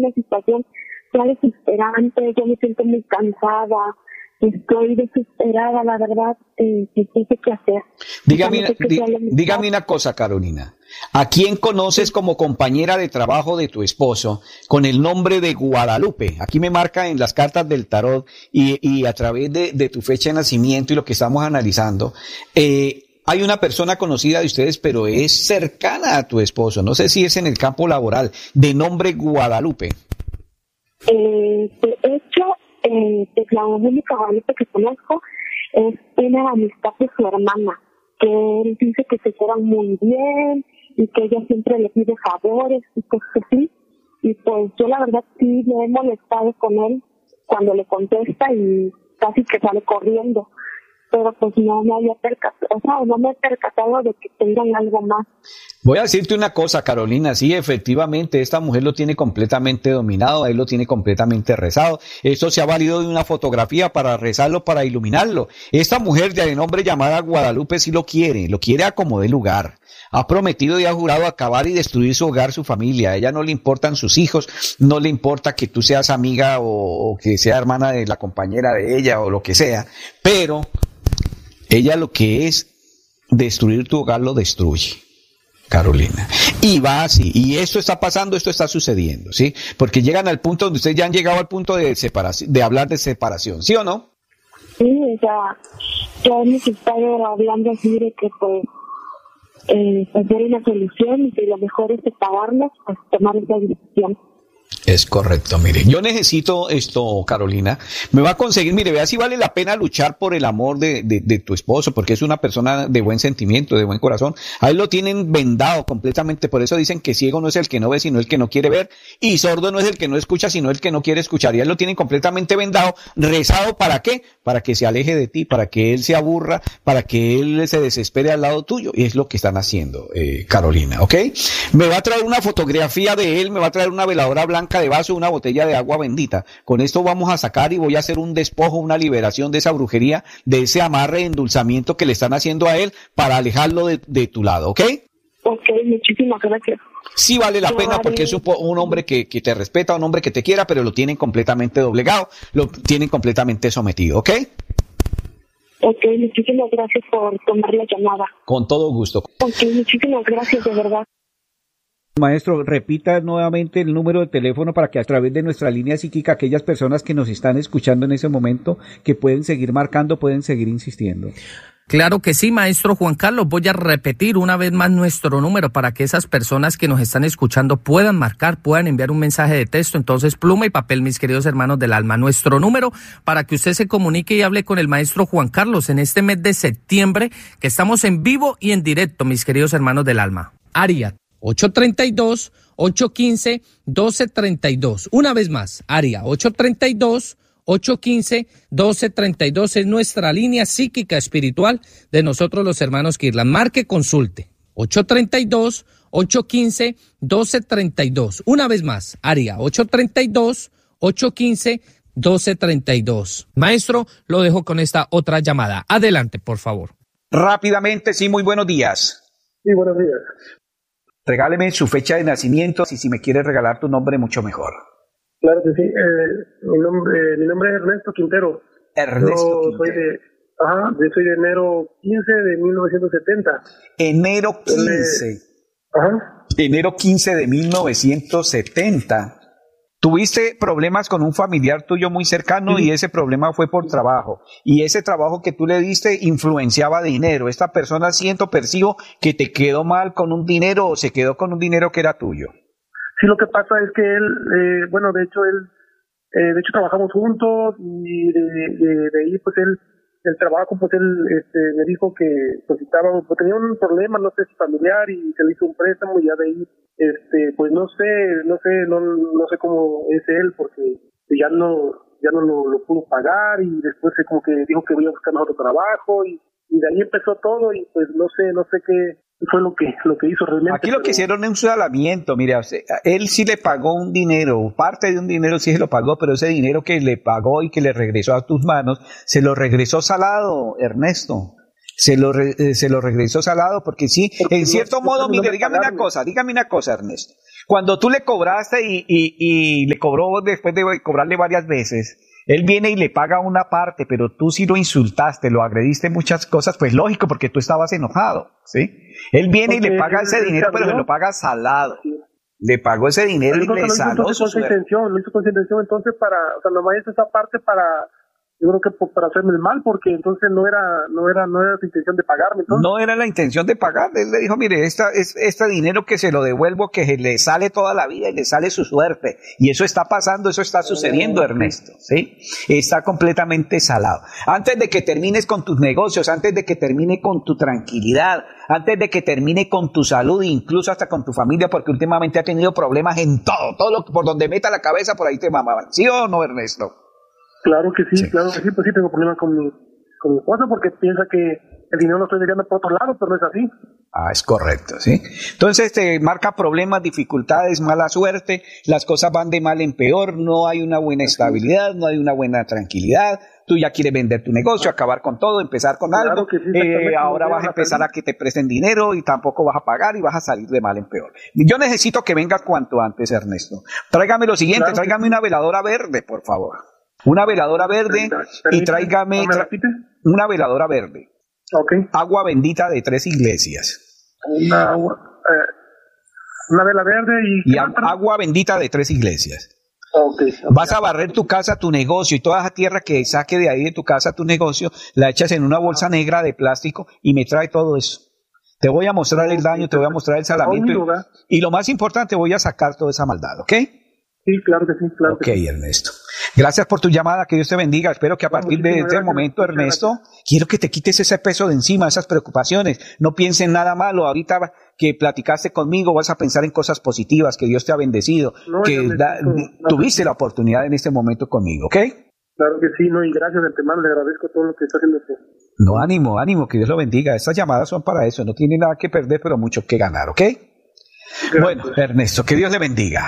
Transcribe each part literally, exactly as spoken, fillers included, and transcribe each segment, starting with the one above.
una situación ya desesperante, yo me siento muy cansada, estoy desesperada, la verdad, eh, no sé qué hacer. Dígame, no sé qué di, sea dígame una cosa, Carolina. ¿A quién conoces como compañera de trabajo de tu esposo con el nombre de Guadalupe? Aquí me marca en las cartas del tarot y, y a través de, de tu fecha de nacimiento y lo que estamos analizando. Eh, hay una persona conocida de ustedes, pero es cercana a tu esposo. No sé si es en el campo laboral, de nombre Guadalupe. Eh, de hecho, eh, de la única Guadalupe que conozco es una amistad de su hermana, que él dice que se llevan muy bien y que ella siempre le pide favores y cosas así. Y pues yo la verdad sí me he molestado con él cuando le contesta y casi que sale corriendo. Pero pues no me había percatado, o sea, no me he percatado de que tengan algo más. Voy a decirte una cosa, Carolina, sí, efectivamente, esta mujer lo tiene completamente dominado, él lo tiene completamente rezado. Esto se ha valido de una fotografía para rezarlo, para iluminarlo. Esta mujer de nombre llamada Guadalupe sí lo quiere, lo quiere a como de lugar. Ha prometido y ha jurado acabar y destruir su hogar, su familia. A ella no le importan sus hijos, no le importa que tú seas amiga o, o que sea hermana de la compañera de ella o lo que sea, pero ella lo que es destruir tu hogar lo destruye, Carolina. Y va así. Y esto está pasando, esto está sucediendo, ¿sí? Porque llegan al punto donde ustedes ya han llegado al punto de separación, de hablar de separación, ¿sí o no? Sí, o sea, yo hemos estado hablando así de que pues, eh, pues ver una solución y que lo mejor es separarnos, pues tomar esa decisión. Es correcto, mire, yo necesito esto, Carolina, me va a conseguir, mire, vea si vale la pena luchar por el amor de, de, de tu esposo, porque es una persona de buen sentimiento, de buen corazón. A él lo tienen vendado completamente, por eso dicen que ciego no es el que no ve, sino el que no quiere ver, y sordo no es el que no escucha, sino el que no quiere escuchar. Y a él lo tienen completamente vendado, rezado, ¿para qué? Para que se aleje de ti, para que él se aburra, para que él se desespere al lado tuyo, y es lo que están haciendo, eh, Carolina, ¿ok? Me va a traer una fotografía de él, me va a traer una veladora blanca de vaso, una botella de agua bendita. Con esto vamos a sacar y voy a hacer un despojo, una liberación de esa brujería, de ese amarre, endulzamiento que le están haciendo a él para alejarlo de, de tu lado, ¿ok? Ok, muchísimas gracias. Sí vale la pena porque es un, un hombre que, que te respeta, un hombre que te quiera, pero lo tienen completamente doblegado, lo tienen completamente sometido, ¿ok? Ok, muchísimas gracias por tomar la llamada. Con todo gusto. Ok, muchísimas gracias, de verdad. Maestro, repita nuevamente el número de teléfono para que a través de nuestra línea psíquica aquellas personas que nos están escuchando en ese momento, que pueden seguir marcando, pueden seguir insistiendo. Claro que sí, maestro Juan Carlos. Voy a repetir una vez más nuestro número para que esas personas que nos están escuchando puedan marcar, puedan enviar un mensaje de texto. Entonces, pluma y papel, mis queridos hermanos del alma. Nuestro número para que usted se comunique y hable con el maestro Juan Carlos en este mes de septiembre, que estamos en vivo y en directo, mis queridos hermanos del alma. Área ocho tres dos, ocho uno cinco, uno dos tres dos. Una vez más, área ocho tres dos, ocho uno cinco, uno dos tres dos es nuestra línea psíquica espiritual de nosotros los hermanos Kirlan. Marque, consulte. ocho tres dos, ocho uno cinco, uno dos tres dos. Una vez más, área ocho tres dos, ocho uno cinco, uno dos tres dos. Maestro, lo dejo con esta otra llamada. Adelante, por favor. Rápidamente, sí, muy buenos días. Sí, buenos días. Regáleme su fecha de nacimiento y si me quiere regalar tu nombre, mucho mejor. Claro que sí. Eh, mi nombre mi nombre es Ernesto Quintero. Ernesto Yo soy de, ajá, yo soy de enero quince de mil novecientos setenta. Enero quince. Eh, ajá. Enero quince de mil novecientos setenta. Tuviste problemas con un familiar tuyo muy cercano, sí, y ese problema fue por trabajo. Y ese trabajo que tú le diste influenciaba dinero. Esta persona, siento, percibo que te quedó mal con un dinero o se quedó con un dinero que era tuyo. Sí, lo que pasa es que él, eh, bueno, de hecho él, eh, de hecho trabajamos juntos y de, de, de ahí pues él, el trabajo pues él este, me dijo que pues estaba, pues tenía un problema, no sé si familiar, y se le hizo un préstamo y ya de ahí, este, pues no sé, no sé, no, no sé cómo es él porque ya no, ya no lo, lo pudo pagar y después como que dijo que voy a buscar otro trabajo y, y de ahí empezó todo y pues no sé, no sé qué fue lo que lo que hizo realmente. Aquí lo que hicieron es un salamiento, mira, él sí le pagó un dinero, parte de un dinero sí se lo pagó, pero ese dinero que le pagó y que le regresó a tus manos, se lo regresó salado, Ernesto. Se lo, re, se lo regresó salado porque sí, porque en cierto no, modo, no, mire, no dígame una cosa, dígame una cosa, Ernesto. Cuando tú le cobraste y, y, y le cobró después de cobrarle varias veces, él viene y le paga una parte, pero tú sí lo insultaste, lo agrediste muchas cosas, pues lógico, porque tú estabas enojado, ¿sí? Él viene porque y le paga ese dinero, pero se lo paga salado. Le pagó ese dinero y le saló su suerte. Lo hizo con intención, entonces para, o sea, nomás hizo esa parte para, yo creo que para hacerme el mal, porque entonces no era, no era, no era su intención de pagarme. Entonces. No era la intención de pagarle. Él le dijo, mire, esta, es, este dinero que se lo devuelvo, que le sale toda la vida y le sale su suerte. Y eso está pasando, eso está sucediendo, Ernesto, ¿sí? Está completamente salado. Antes de que termines con tus negocios, antes de que termine con tu tranquilidad, antes de que termine con tu salud, incluso hasta con tu familia, porque últimamente ha tenido problemas en todo, todo lo, por donde meta la cabeza, por ahí te mamaban. ¿Sí o no, Ernesto? Claro que sí, sí, claro que sí, pues sí tengo problemas con mi, con mi esposa porque piensa que el dinero lo estoy desviando por otro lado, pero no es así. Ah, es correcto, ¿sí? Entonces te marca problemas, dificultades, mala suerte, las cosas van de mal en peor, no hay una buena estabilidad, no hay una buena tranquilidad, tú ya quieres vender tu negocio, acabar con todo, empezar con claro algo, que sí, eh, ahora vas a empezar a que te presten dinero y tampoco vas a pagar y vas a salir de mal en peor. Yo necesito que vengas cuanto antes, Ernesto. Tráigame lo siguiente, claro tráigame sí. una veladora verde, por favor. Una veladora verde y tráigame tra una veladora verde. Okay. Agua bendita de tres iglesias. Una agua, eh, una vela verde y, y agua bendita de tres iglesias. Okay, okay. Vas a barrer tu casa, tu negocio y toda esa tierra que saque de ahí de tu casa, tu negocio, la echas en una bolsa negra de plástico y me trae todo eso. Te voy a mostrar el daño, te voy a mostrar el salamiento y, y lo más importante, voy a sacar toda esa maldad, ¿ok? Sí, claro que sí, claro que sí. Ok, Ernesto. Gracias por tu llamada, que Dios te bendiga. Espero que a partir de este momento, Ernesto, quiero que te quites ese peso de encima, esas preocupaciones. No pienses en nada malo. Ahorita que platicaste conmigo, vas a pensar en cosas positivas, que Dios te ha bendecido, no, que da, no, tuviste no. la oportunidad en este momento conmigo, ¿ok? Claro que sí, no, y gracias de antemano, le agradezco todo lo que está haciendo usted. No, ánimo, ánimo, que Dios lo bendiga. Estas llamadas son para eso, no tiene nada que perder, pero mucho que ganar, ¿ok? Gracias. Bueno, Ernesto, que Dios le bendiga.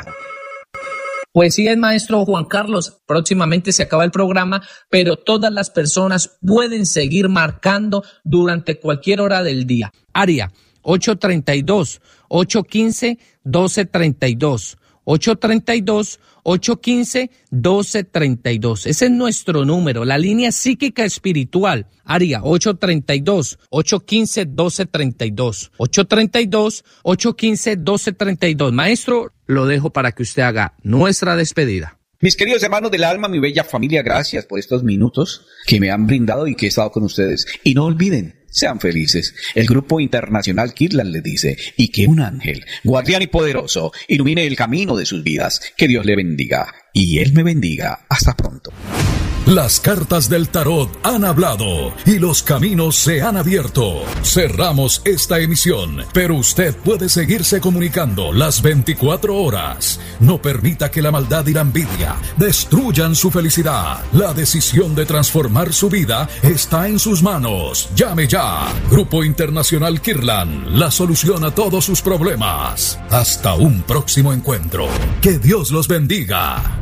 Pues sí, es maestro Juan Carlos, próximamente se acaba el programa, pero todas las personas pueden seguir marcando durante cualquier hora del día. Área ocho treinta y dos, ocho quince, doce treinta y dos. ocho treinta y dos, ocho quince, doce treinta y dos. Ese es nuestro número, la línea psíquica espiritual. Área ocho treinta y dos, ocho quince, doce treinta y dos. ocho treinta y dos, ocho quince, doce treinta y dos. Maestro, lo dejo para que usted haga nuestra despedida. Mis queridos hermanos del alma, mi bella familia, gracias por estos minutos que me han brindado y que he estado con ustedes. Y no olviden, sean felices. El Grupo Internacional Kirtland les dice, y que un ángel, guardián y poderoso, ilumine el camino de sus vidas. Que Dios le bendiga y Él me bendiga. Hasta pronto. Las cartas del tarot han hablado y los caminos se han abierto. Cerramos esta emisión, pero usted puede seguirse comunicando las veinticuatro horas. No permita que la maldad y la envidia destruyan su felicidad. La decisión de transformar su vida está en sus manos. Llame ya. Grupo Internacional Kirtland, la solución a todos sus problemas. Hasta un próximo encuentro. Que Dios los bendiga.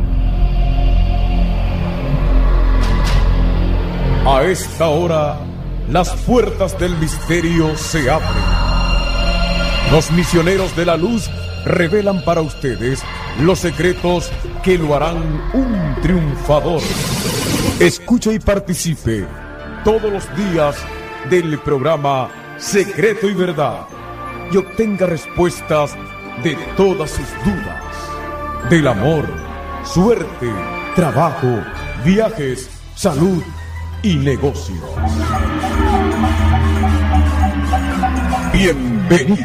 A esta hora, las puertas del misterio se abren. Los misioneros de la luz revelan para ustedes los secretos que lo harán un triunfador. Escuche y participe todos los días del programa Secreto y Verdad y obtenga respuestas de todas sus dudas. Del amor, suerte, trabajo, viajes, salud y negocios. Bienvenidos.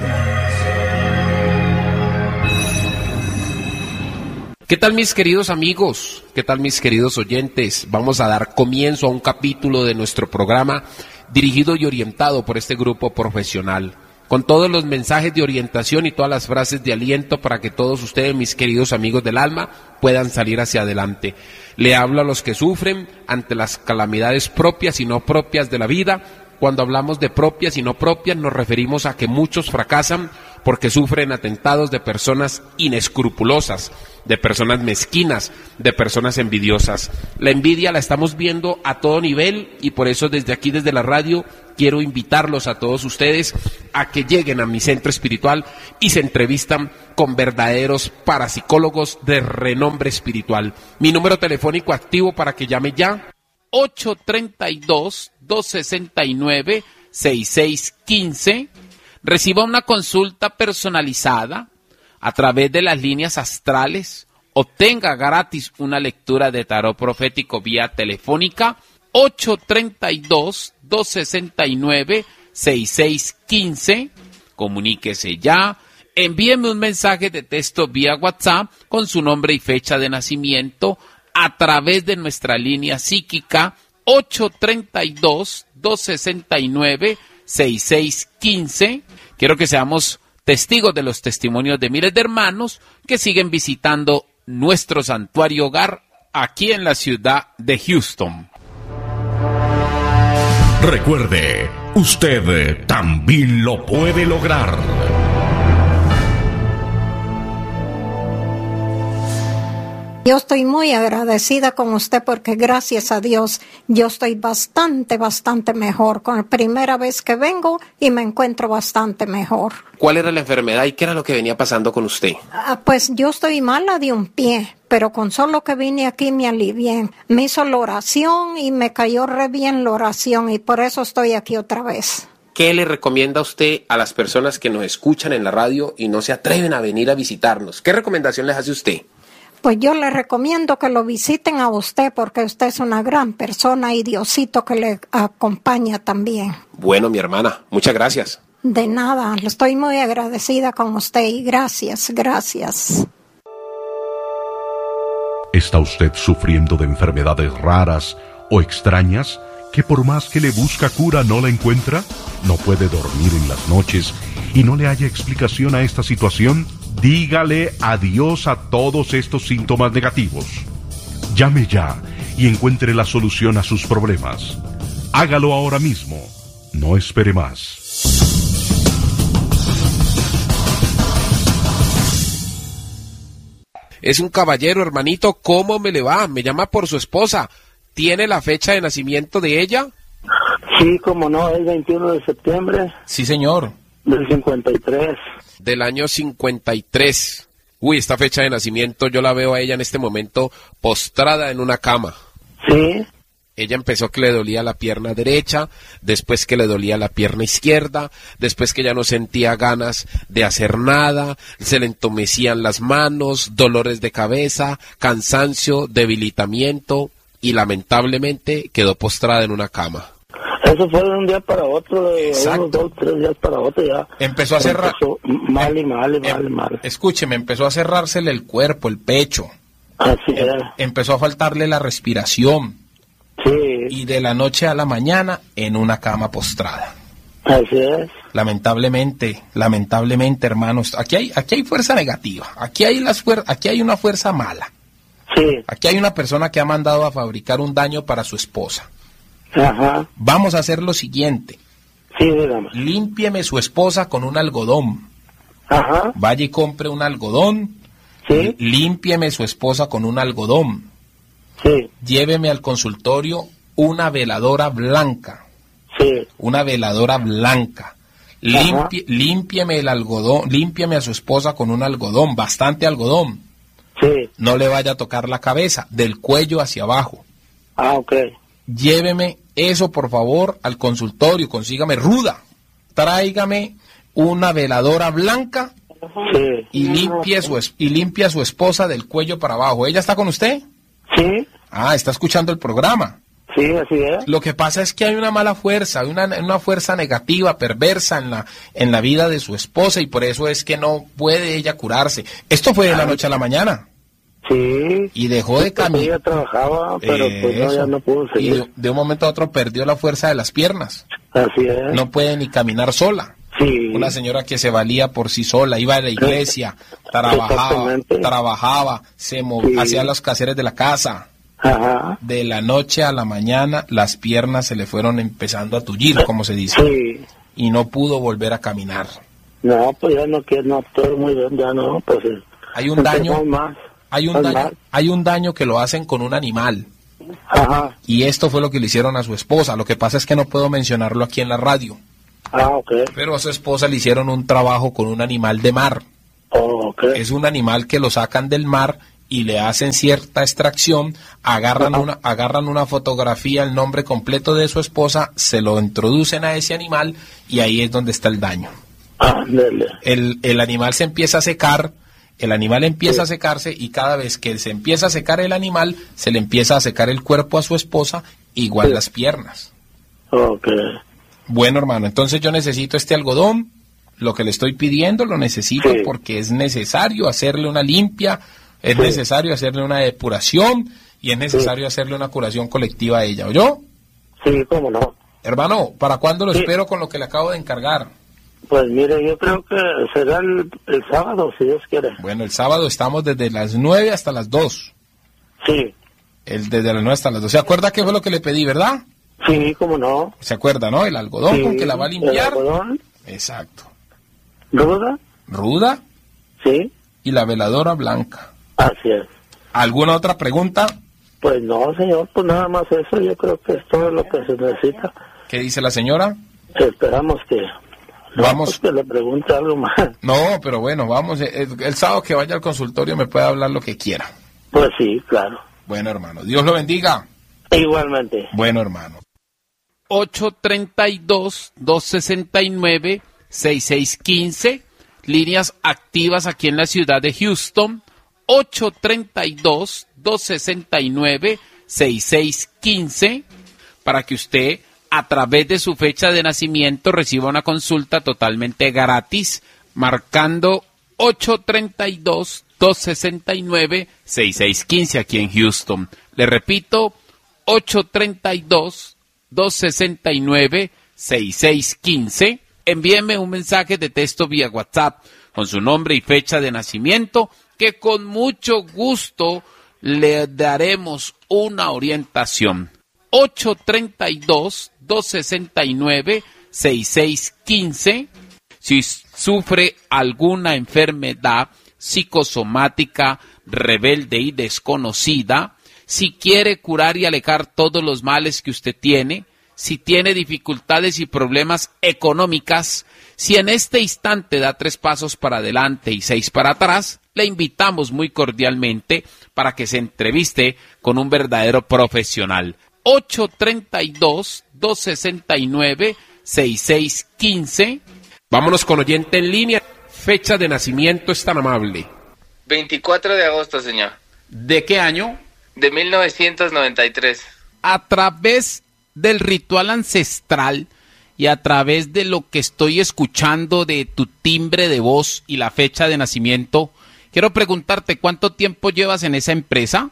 ¿Qué tal mis queridos amigos? ¿Qué tal mis queridos oyentes? Vamos a dar comienzo a un capítulo de nuestro programa dirigido y orientado por este grupo profesional, con todos los mensajes de orientación y todas las frases de aliento para que todos ustedes, mis queridos amigos del alma, puedan salir hacia adelante. Le hablo a los que sufren ante las calamidades propias y no propias de la vida. Cuando hablamos de propias y no propias, nos referimos a que muchos fracasan porque sufren atentados de personas inescrupulosas, de personas mezquinas, de personas envidiosas. La envidia la estamos viendo a todo nivel y por eso desde aquí, desde la radio, quiero invitarlos a todos ustedes a que lleguen a mi centro espiritual y se entrevistan con verdaderos parapsicólogos de renombre espiritual. Mi número telefónico activo para que llame ya, ocho tres dos, dos seis nueve, seis seis uno cinco. Reciba una consulta personalizada a través de las líneas astrales. Obtenga gratis una lectura de tarot profético vía telefónica. ocho tres dos, dos seis nueve, seis seis uno cinco. Comuníquese ya. Envíeme un mensaje de texto vía WhatsApp con su nombre y fecha de nacimiento a través de nuestra línea psíquica ocho tres dos, dos seis nueve, seis seis uno cinco. Quiero que seamos testigos de los testimonios de miles de hermanos que siguen visitando nuestro santuario hogar aquí en la ciudad de Houston. Recuerde, usted también lo puede lograr. Yo estoy muy agradecida con usted porque gracias a Dios yo estoy bastante, bastante mejor. Con la primera vez que vengo y me encuentro bastante mejor. ¿Cuál era la enfermedad y qué era lo que venía pasando con usted? Ah, pues yo estoy mala de un pie, pero con solo que vine aquí me alivié. Me hizo la oración y me cayó re bien la oración y por eso estoy aquí otra vez. ¿Qué le recomienda usted a las personas que nos escuchan en la radio y no se atreven a venir a visitarnos? ¿Qué recomendación les hace usted? Pues yo le recomiendo que lo visiten a usted porque usted es una gran persona y Diosito que le acompaña también. Bueno, mi hermana, muchas gracias. De nada, estoy muy agradecida con usted y gracias, gracias. ¿Está usted sufriendo de enfermedades raras o extrañas que por más que le busca cura no la encuentra? ¿No puede dormir en las noches y no le haya explicación a esta situación? Dígale adiós a todos estos síntomas negativos. Llame ya y encuentre la solución a sus problemas. Hágalo ahora mismo. No espere más. Es un caballero, hermanito. ¿Cómo me le va? Me llama por su esposa. ¿Tiene la fecha de nacimiento de ella? Sí, como no, el veintiuno de septiembre. Sí, señor. Del cincuenta y tres. Del año cincuenta y tres. Uy, esta fecha de nacimiento yo la veo a ella en este momento postrada en una cama. Sí. Ella empezó que le dolía la pierna derecha, después que le dolía la pierna izquierda, después que ya no sentía ganas de hacer nada, se le entumecían las manos, dolores de cabeza, cansancio, debilitamiento y lamentablemente quedó postrada en una cama. Eso fue de un día para otro, de unos dos, tres días para otro ya. Empezó a cerrar. Empezó mal y mal y mal y mal. Escúcheme, empezó a cerrársele el cuerpo, el pecho. Así em, es. Empezó a faltarle la respiración. Sí. Y de la noche a la mañana en una cama postrada. Así es. Lamentablemente, lamentablemente, hermanos, aquí hay, aquí hay fuerza negativa. Aquí hay las fuer- aquí hay una fuerza mala. Sí. Aquí hay una persona que ha mandado a fabricar un daño para su esposa. Ajá. Vamos a hacer lo siguiente. Sí, digamos. Límpieme su esposa con un algodón. Ajá. Vaya y compre un algodón. Sí. Límpieme su esposa con un algodón. Sí. Lléveme al consultorio una veladora blanca. Sí. Una veladora blanca. Limpie, límpieme el algodón, límpieme a su esposa con un algodón, bastante algodón. Sí. No le vaya a tocar la cabeza, del cuello hacia abajo. Ah, ok. Lléveme eso, por favor, al consultorio, consígame ruda. Tráigame una veladora blanca. Sí. Y limpie, su, y limpie a su esposa del cuello para abajo. ¿Ella está con usted? Sí. Ah, está escuchando el programa. Sí, así es. Lo que pasa es que hay una mala fuerza, hay una, una fuerza negativa, perversa en la, en la vida de su esposa y por eso es que no puede ella curarse. Esto fue de la noche a la mañana. Sí. Y dejó de caminar. Ella trabajaba, pero pues no, ya no pudo Y seguir. de, de un momento a otro perdió la fuerza de las piernas. Así es. No puede ni caminar sola. Sí. Una señora que se valía por sí sola, iba a la iglesia, trabajaba, Exactamente. trabajaba, se mov- Sí. hacía los quehaceres de la casa. Ajá. De la noche a la mañana las piernas se le fueron empezando a tullir, como se dice. Sí. Y no pudo volver a caminar. No, pues ya no quiero, no, todo muy bien, ya no, pues. Hay un daño, más. hay un daño, hay un daño que lo hacen con un animal. Ajá. Y esto fue lo que le hicieron a su esposa. Lo que pasa es que no puedo mencionarlo aquí en la radio. Ah, ok. Pero a su esposa le hicieron un trabajo con un animal de mar. Oh, ok. Es un animal que lo sacan del mar y le hacen cierta extracción, agarran una, agarran una fotografía, el nombre completo de su esposa, se lo introducen a ese animal y ahí es donde está el daño. Ah, lele. El, el animal se empieza a secar, el animal empieza sí. a secarse y cada vez que se empieza a secar el animal, se le empieza a secar el cuerpo a su esposa, igual sí. las piernas. Ok. Bueno, hermano, entonces yo necesito este algodón, lo que le estoy pidiendo lo necesito sí. porque es necesario hacerle una limpia, es sí. necesario hacerle una depuración y es necesario sí. hacerle una curación colectiva a ella, ¿oyó? Sí, cómo no. Hermano, ¿para cuándo lo sí. espero con lo que le acabo de encargar? Pues mire, yo creo que será el, el sábado, si Dios quiere. Bueno, el sábado estamos desde las nueve hasta las dos. Sí. El, desde las nueve hasta las dos. ¿Se acuerda qué fue lo que le pedí, verdad? Sí, cómo no. ¿Se acuerda, no? El algodón sí. con que la va a limpiar. ¿El algodón? Exacto. ¿Ruda? Ruda. Sí. Y la veladora blanca. Así es. ¿Alguna otra pregunta? Pues no, señor, pues nada más eso, yo creo que es todo lo que se necesita. ¿Qué dice la señora? Esperamos que... Vamos. No, que le pregunte algo más. No, pero bueno, vamos, el, el sábado que vaya al consultorio me puede hablar lo que quiera. Pues sí, claro. Bueno, hermano, Dios lo bendiga. Igualmente. Bueno, hermano. ocho treinta y dos, doscientos sesenta y nueve, sesenta y seis quince, líneas activas aquí en la ciudad de Houston, ocho treinta y dos, doscientos sesenta y nueve, sesenta y seis quince, para que usted a través de su fecha de nacimiento reciba una consulta totalmente gratis, marcando ocho treinta y dos, doscientos sesenta y nueve, sesenta y seis quince aquí en Houston. Le repito, ocho treinta y dos, doscientos sesenta y nueve, sesenta y seis quince. Envíeme un mensaje de texto vía WhatsApp con su nombre y fecha de nacimiento, que con mucho gusto le daremos una orientación. ocho treinta y dos, doscientos sesenta y nueve, sesenta y seis quince. Si sufre alguna enfermedad psicosomática, rebelde y desconocida, si quiere curar y alejar todos los males que usted tiene, si tiene dificultades y problemas económicas, si en este instante da tres pasos para adelante y seis para atrás, le invitamos muy cordialmente para que se entreviste con un verdadero profesional. ocho treinta y dos, doscientos sesenta y nueve, sesenta y seis quince. Vámonos con oyente en línea. Fecha de nacimiento es tan amable. veinticuatro de agosto, señor. ¿De qué año? De mil novecientos noventa y tres. A través del ritual ancestral y a través de lo que estoy escuchando de tu timbre de voz y la fecha de nacimiento, quiero preguntarte, ¿cuánto tiempo llevas en esa empresa?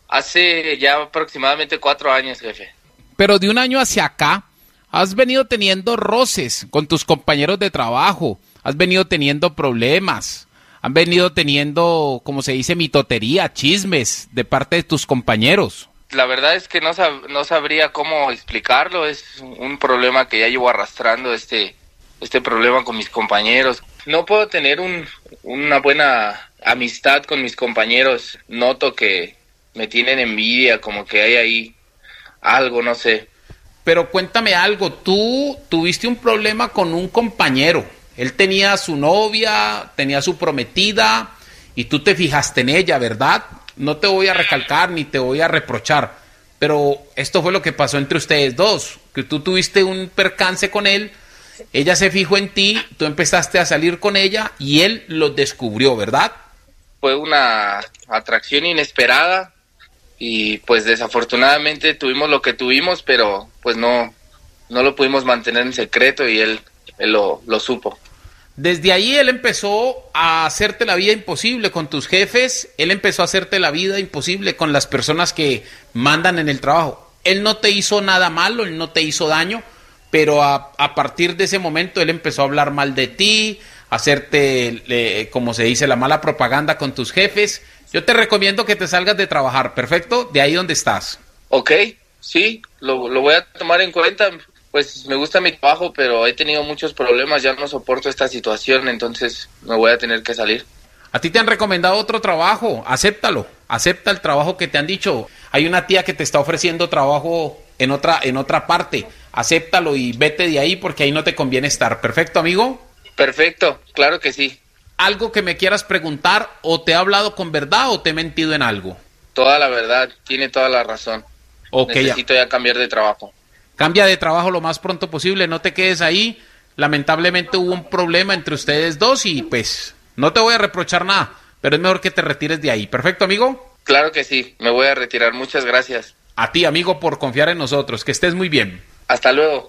Hace ya aproximadamente cuatro años, jefe. Pero de un año hacia acá, has venido teniendo roces con tus compañeros de trabajo, has venido teniendo problemas, han venido teniendo, como se dice, mitotería, chismes de parte de tus compañeros. La verdad es que no, sab- no sabría cómo explicarlo, es un problema que ya llevo arrastrando, este, este problema con mis compañeros. No puedo tener un, una buena amistad con mis compañeros, noto que me tienen envidia, como que hay ahí algo, no sé. Pero cuéntame algo, tú tuviste un problema con un compañero, él tenía a su novia, tenía a su prometida y tú te fijaste en ella, ¿verdad? No te voy a recalcar ni te voy a reprochar, pero esto fue lo que pasó entre ustedes dos, que tú tuviste un percance con él, ella se fijó en ti, tú empezaste a salir con ella y él lo descubrió, ¿verdad? Fue una atracción inesperada y pues desafortunadamente tuvimos lo que tuvimos, pero pues no, no lo pudimos mantener en secreto y él, él lo, lo supo. Desde ahí él empezó a hacerte la vida imposible con tus jefes, él empezó a hacerte la vida imposible con las personas que mandan en el trabajo. Él no te hizo nada malo, él no te hizo daño, pero a, a partir de ese momento él empezó a hablar mal de ti, a hacerte, eh, como se dice, la mala propaganda con tus jefes. Yo te recomiendo que te salgas de trabajar, ¿perfecto? De ahí donde estás. Ok, sí, lo, lo voy a tomar en cuenta. Pues me gusta mi trabajo, pero he tenido muchos problemas, ya no soporto esta situación, entonces me voy a tener que salir. A ti te han recomendado otro trabajo, acéptalo. acepta el trabajo que te han dicho. Hay una tía que te está ofreciendo trabajo en otra, en otra parte. Acéptalo y vete de ahí porque ahí no te conviene estar. ¿Perfecto, amigo? Perfecto, claro que sí. ¿Algo que me quieras preguntar o te he hablado con verdad o te he mentido en algo? Toda la verdad, tiene toda la razón. Okay, Necesito ya. ya cambiar de trabajo. Cambia de trabajo lo más pronto posible, no te quedes ahí. Lamentablemente hubo un problema entre ustedes dos y pues no te voy a reprochar nada, pero es mejor que te retires de ahí. ¿Perfecto, amigo? Claro que sí, me voy a retirar. Muchas gracias. A ti, amigo, por confiar en nosotros. Que estés muy bien. Hasta luego.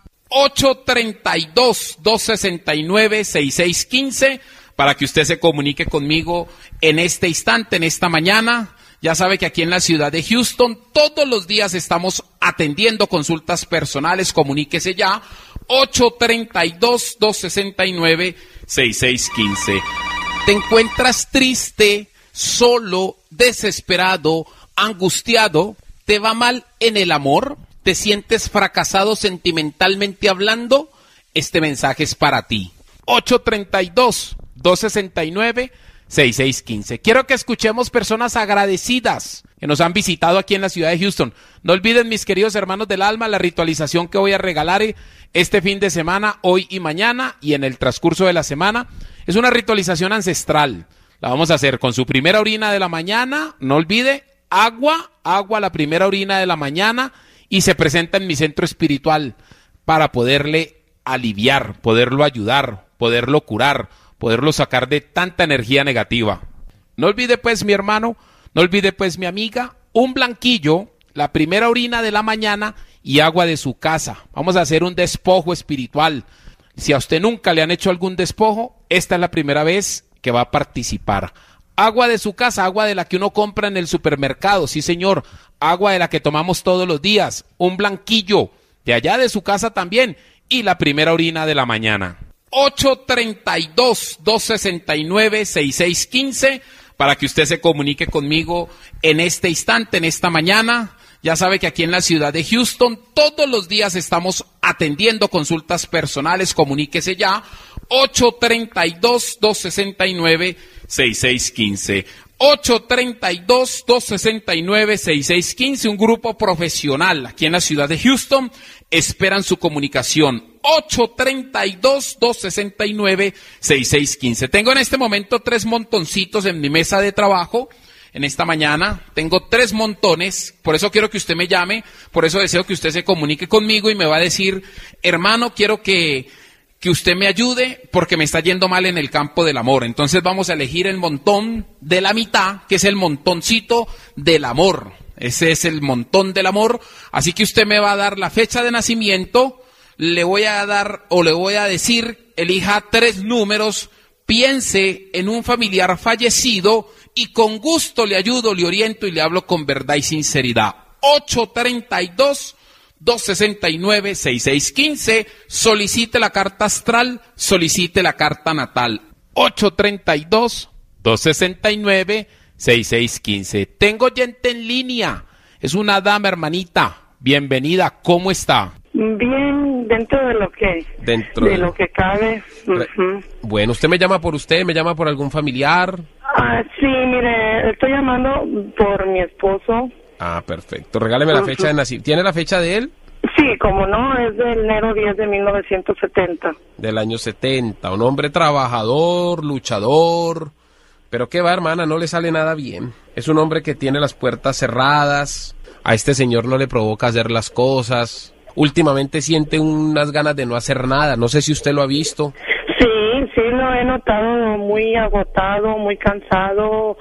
ocho treinta y dos, dos sesenta y nueve, sesenta y seis quince para que usted se comunique conmigo en este instante, en esta mañana. Ya sabe que aquí en la ciudad de Houston todos los días estamos atendiendo consultas personales. Comuníquese ya, ocho treinta y dos, dos sesenta y nueve, sesenta y seis quince. ¿Te encuentras triste, solo, desesperado, angustiado? ¿Te va mal en el amor? ¿Te sientes fracasado sentimentalmente hablando? Este mensaje es para ti. ocho treinta y dos, dos sesenta y nueve, sesenta y seis quince. Quiero que escuchemos personas agradecidas que nos han visitado aquí en la ciudad de Houston. No olviden, mis queridos hermanos del alma, la ritualización que voy a regalar este fin de semana, hoy y mañana, y en el transcurso de la semana. Es una ritualización ancestral. La vamos a hacer con su primera orina de la mañana. No olvide, agua, agua, la primera orina de la mañana, y se presenta en mi centro espiritual para poderle aliviar, poderlo ayudar, poderlo curar, poderlo sacar de tanta energía negativa. No olvide pues, mi hermano, no olvide pues, mi amiga, un blanquillo, la primera orina de la mañana y agua de su casa. Vamos a hacer un despojo espiritual. Si a usted nunca le han hecho algún despojo, esta es la primera vez que va a participar. Agua de su casa, agua de la que uno compra en el supermercado, sí señor, agua de la que tomamos todos los días, un blanquillo de allá de su casa también, y la primera orina de la mañana. ocho treinta y dos, dos sesenta y nueve, sesenta y seis quince para que usted se comunique conmigo en este instante, en esta mañana. Ya sabe que aquí en la ciudad de Houston todos los días estamos atendiendo consultas personales. Comuníquese ya, ocho treinta y dos, dos sesenta y nueve, sesenta y seis quince. ocho treinta y dos, dos sesenta y nueve, sesenta y seis quince. Un grupo profesional aquí en la ciudad de Houston esperan su comunicación. ocho treinta y dos, dos sesenta y nueve, sesenta y seis quince. Tengo en este momento tres montoncitos en mi mesa de trabajo. En esta mañana tengo tres montones, por eso quiero que usted me llame, por eso deseo que usted se comunique conmigo y me va a decir, hermano, quiero que, que usted me ayude porque me está yendo mal en el campo del amor. Entonces vamos a elegir el montón de la mitad, que es el montoncito del amor. Ese es el montón del amor, así que usted me va a dar la fecha de nacimiento, le voy a dar o le voy a decir, elija tres números, piense en un familiar fallecido y con gusto le ayudo, le oriento y le hablo con verdad y sinceridad. ocho treinta y dos, dos sesenta y nueve, sesenta y seis quince. Solicite la carta astral, solicite la carta natal. ocho treinta y dos, dos sesenta y nueve, sesenta y seis quince. Tengo gente en línea. Es una dama, hermanita. Bienvenida. ¿Cómo está? Bien, dentro de lo que dentro de, de lo que cabe. Uh-huh. Bueno, ¿usted me llama por usted? ¿Me llama por algún familiar? Ah, sí, mire, estoy llamando por mi esposo. Ah, perfecto. Regáleme la Uh-huh. fecha de nacimiento. ¿Tiene la fecha de él? Sí, como no, es de enero diez de mil novecientos setenta. Del año setenta. Un hombre trabajador, luchador. Pero qué va, hermana, no le sale nada bien. Es un hombre que tiene las puertas cerradas. A este señor no le provoca hacer las cosas. Últimamente siente unas ganas de no hacer nada. No sé si usted lo ha visto. Sí, sí, lo he notado muy agotado, muy cansado,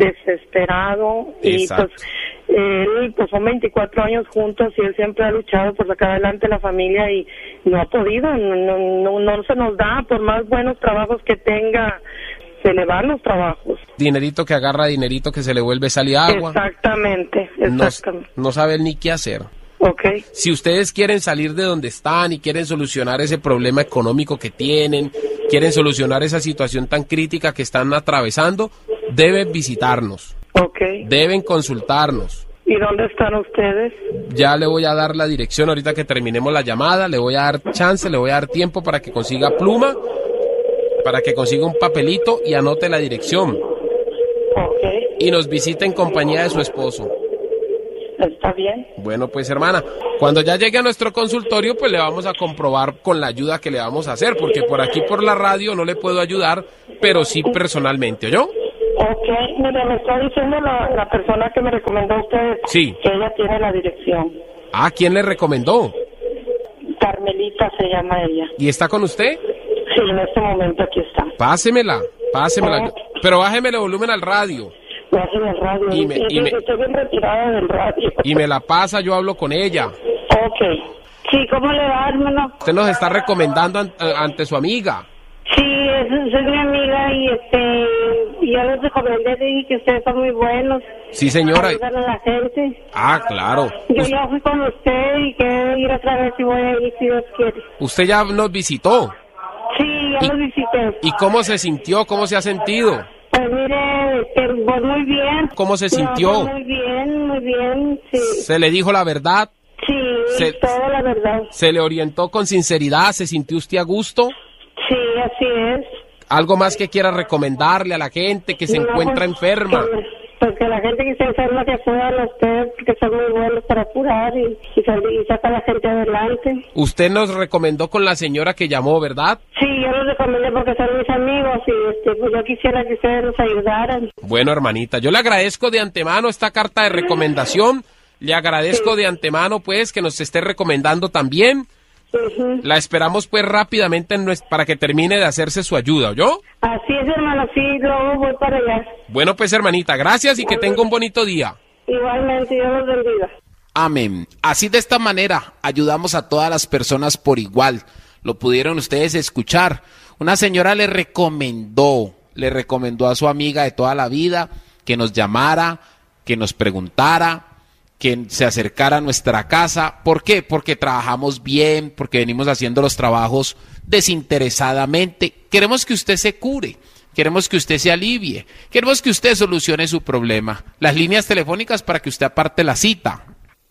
desesperado. Exacto. Y pues, él, pues son veinticuatro años juntos y él siempre ha luchado por sacar adelante la familia y no ha podido, no, no, no, no se nos da, por más buenos trabajos que tenga, se le van los trabajos. Dinerito que agarra, dinerito que se le vuelve sal y agua. Exactamente, exactamente. No, no sabe ni qué hacer. Okay. Si ustedes quieren salir de donde están y quieren solucionar ese problema económico que tienen, quieren solucionar esa situación tan crítica que están atravesando, deben visitarnos. Okay. Deben consultarnos. ¿Y dónde están ustedes? Ya le voy a dar la dirección ahorita que terminemos la llamada, le voy a dar chance, le voy a dar tiempo para que consiga pluma, para que consiga un papelito y anote la dirección. Okay. y nos visita en compañía de su esposo. ¿Está bien? Bueno, pues hermana, cuando ya llegue a nuestro consultorio, pues le vamos a comprobar con la ayuda que le vamos a hacer, porque por aquí por la radio no le puedo ayudar, pero sí personalmente, ¿oyó? Ok, mire, me está diciendo la, la persona que me recomendó a usted sí. que ella tiene la dirección. Ah, ¿quién le recomendó? Carmelita se llama ella. ¿Y está con usted? Sí, en este momento aquí está. Pásemela, pásemela, oh. Pero bájeme el volumen al radio. Bájeme el radio. Y me, y me, estoy bien retirada del radio. Y me la pasa, yo hablo con ella. Ok. Sí, ¿cómo le va, hermano? Usted nos está recomendando an, ante su amiga. Sí, es, soy mi amiga y este, yo les recomendé, dije que ustedes son muy buenos. Sí, señora. Ayudan a la gente. Ah, claro. Yo ya fui con usted y quiero ir otra vez y voy a ir si Dios quiere. ¿Usted ya nos visitó? Sí, ya los visité. ¿Y cómo se sintió? ¿Cómo se ha sentido? Pues mire, este, pues muy bien. ¿Cómo se sintió? No, pues muy bien, muy bien, sí. ¿Se le dijo la verdad? Sí, se, toda la verdad. ¿Se le orientó con sinceridad? ¿Se sintió usted a gusto? Sí, así es. ¿Algo más que quiera recomendarle a la gente que se no, encuentra pues, enferma? Que, pues que la gente que se enferma que acudan a ustedes, que son muy buenos para curar y, y, y saca a la gente adelante. Usted nos recomendó con la señora que llamó, ¿verdad? Sí, yo los recomendé porque son mis amigos y este, pues yo quisiera que ustedes nos ayudaran. Bueno, hermanita, yo le agradezco de antemano esta carta de recomendación. Le agradezco sí. de antemano, pues, que nos esté recomendando también. Uh-huh. La esperamos, pues, rápidamente en nuestro, para que termine de hacerse su ayuda, ¿oyó? Así es, hermano, sí, luego voy para allá. Bueno, pues, hermanita, gracias y que tenga un bonito día. Igualmente, Dios los bendiga. Amén. Así de esta manera ayudamos a todas las personas por igual. Lo pudieron ustedes escuchar. Una señora le recomendó, le recomendó a su amiga de toda la vida que nos llamara, que nos preguntara, que se acercara a nuestra casa. ¿Por qué? Porque trabajamos bien, porque venimos haciendo los trabajos desinteresadamente. Queremos que usted se cure, queremos que usted se alivie, queremos que usted solucione su problema. Las líneas telefónicas para que usted aparte la cita.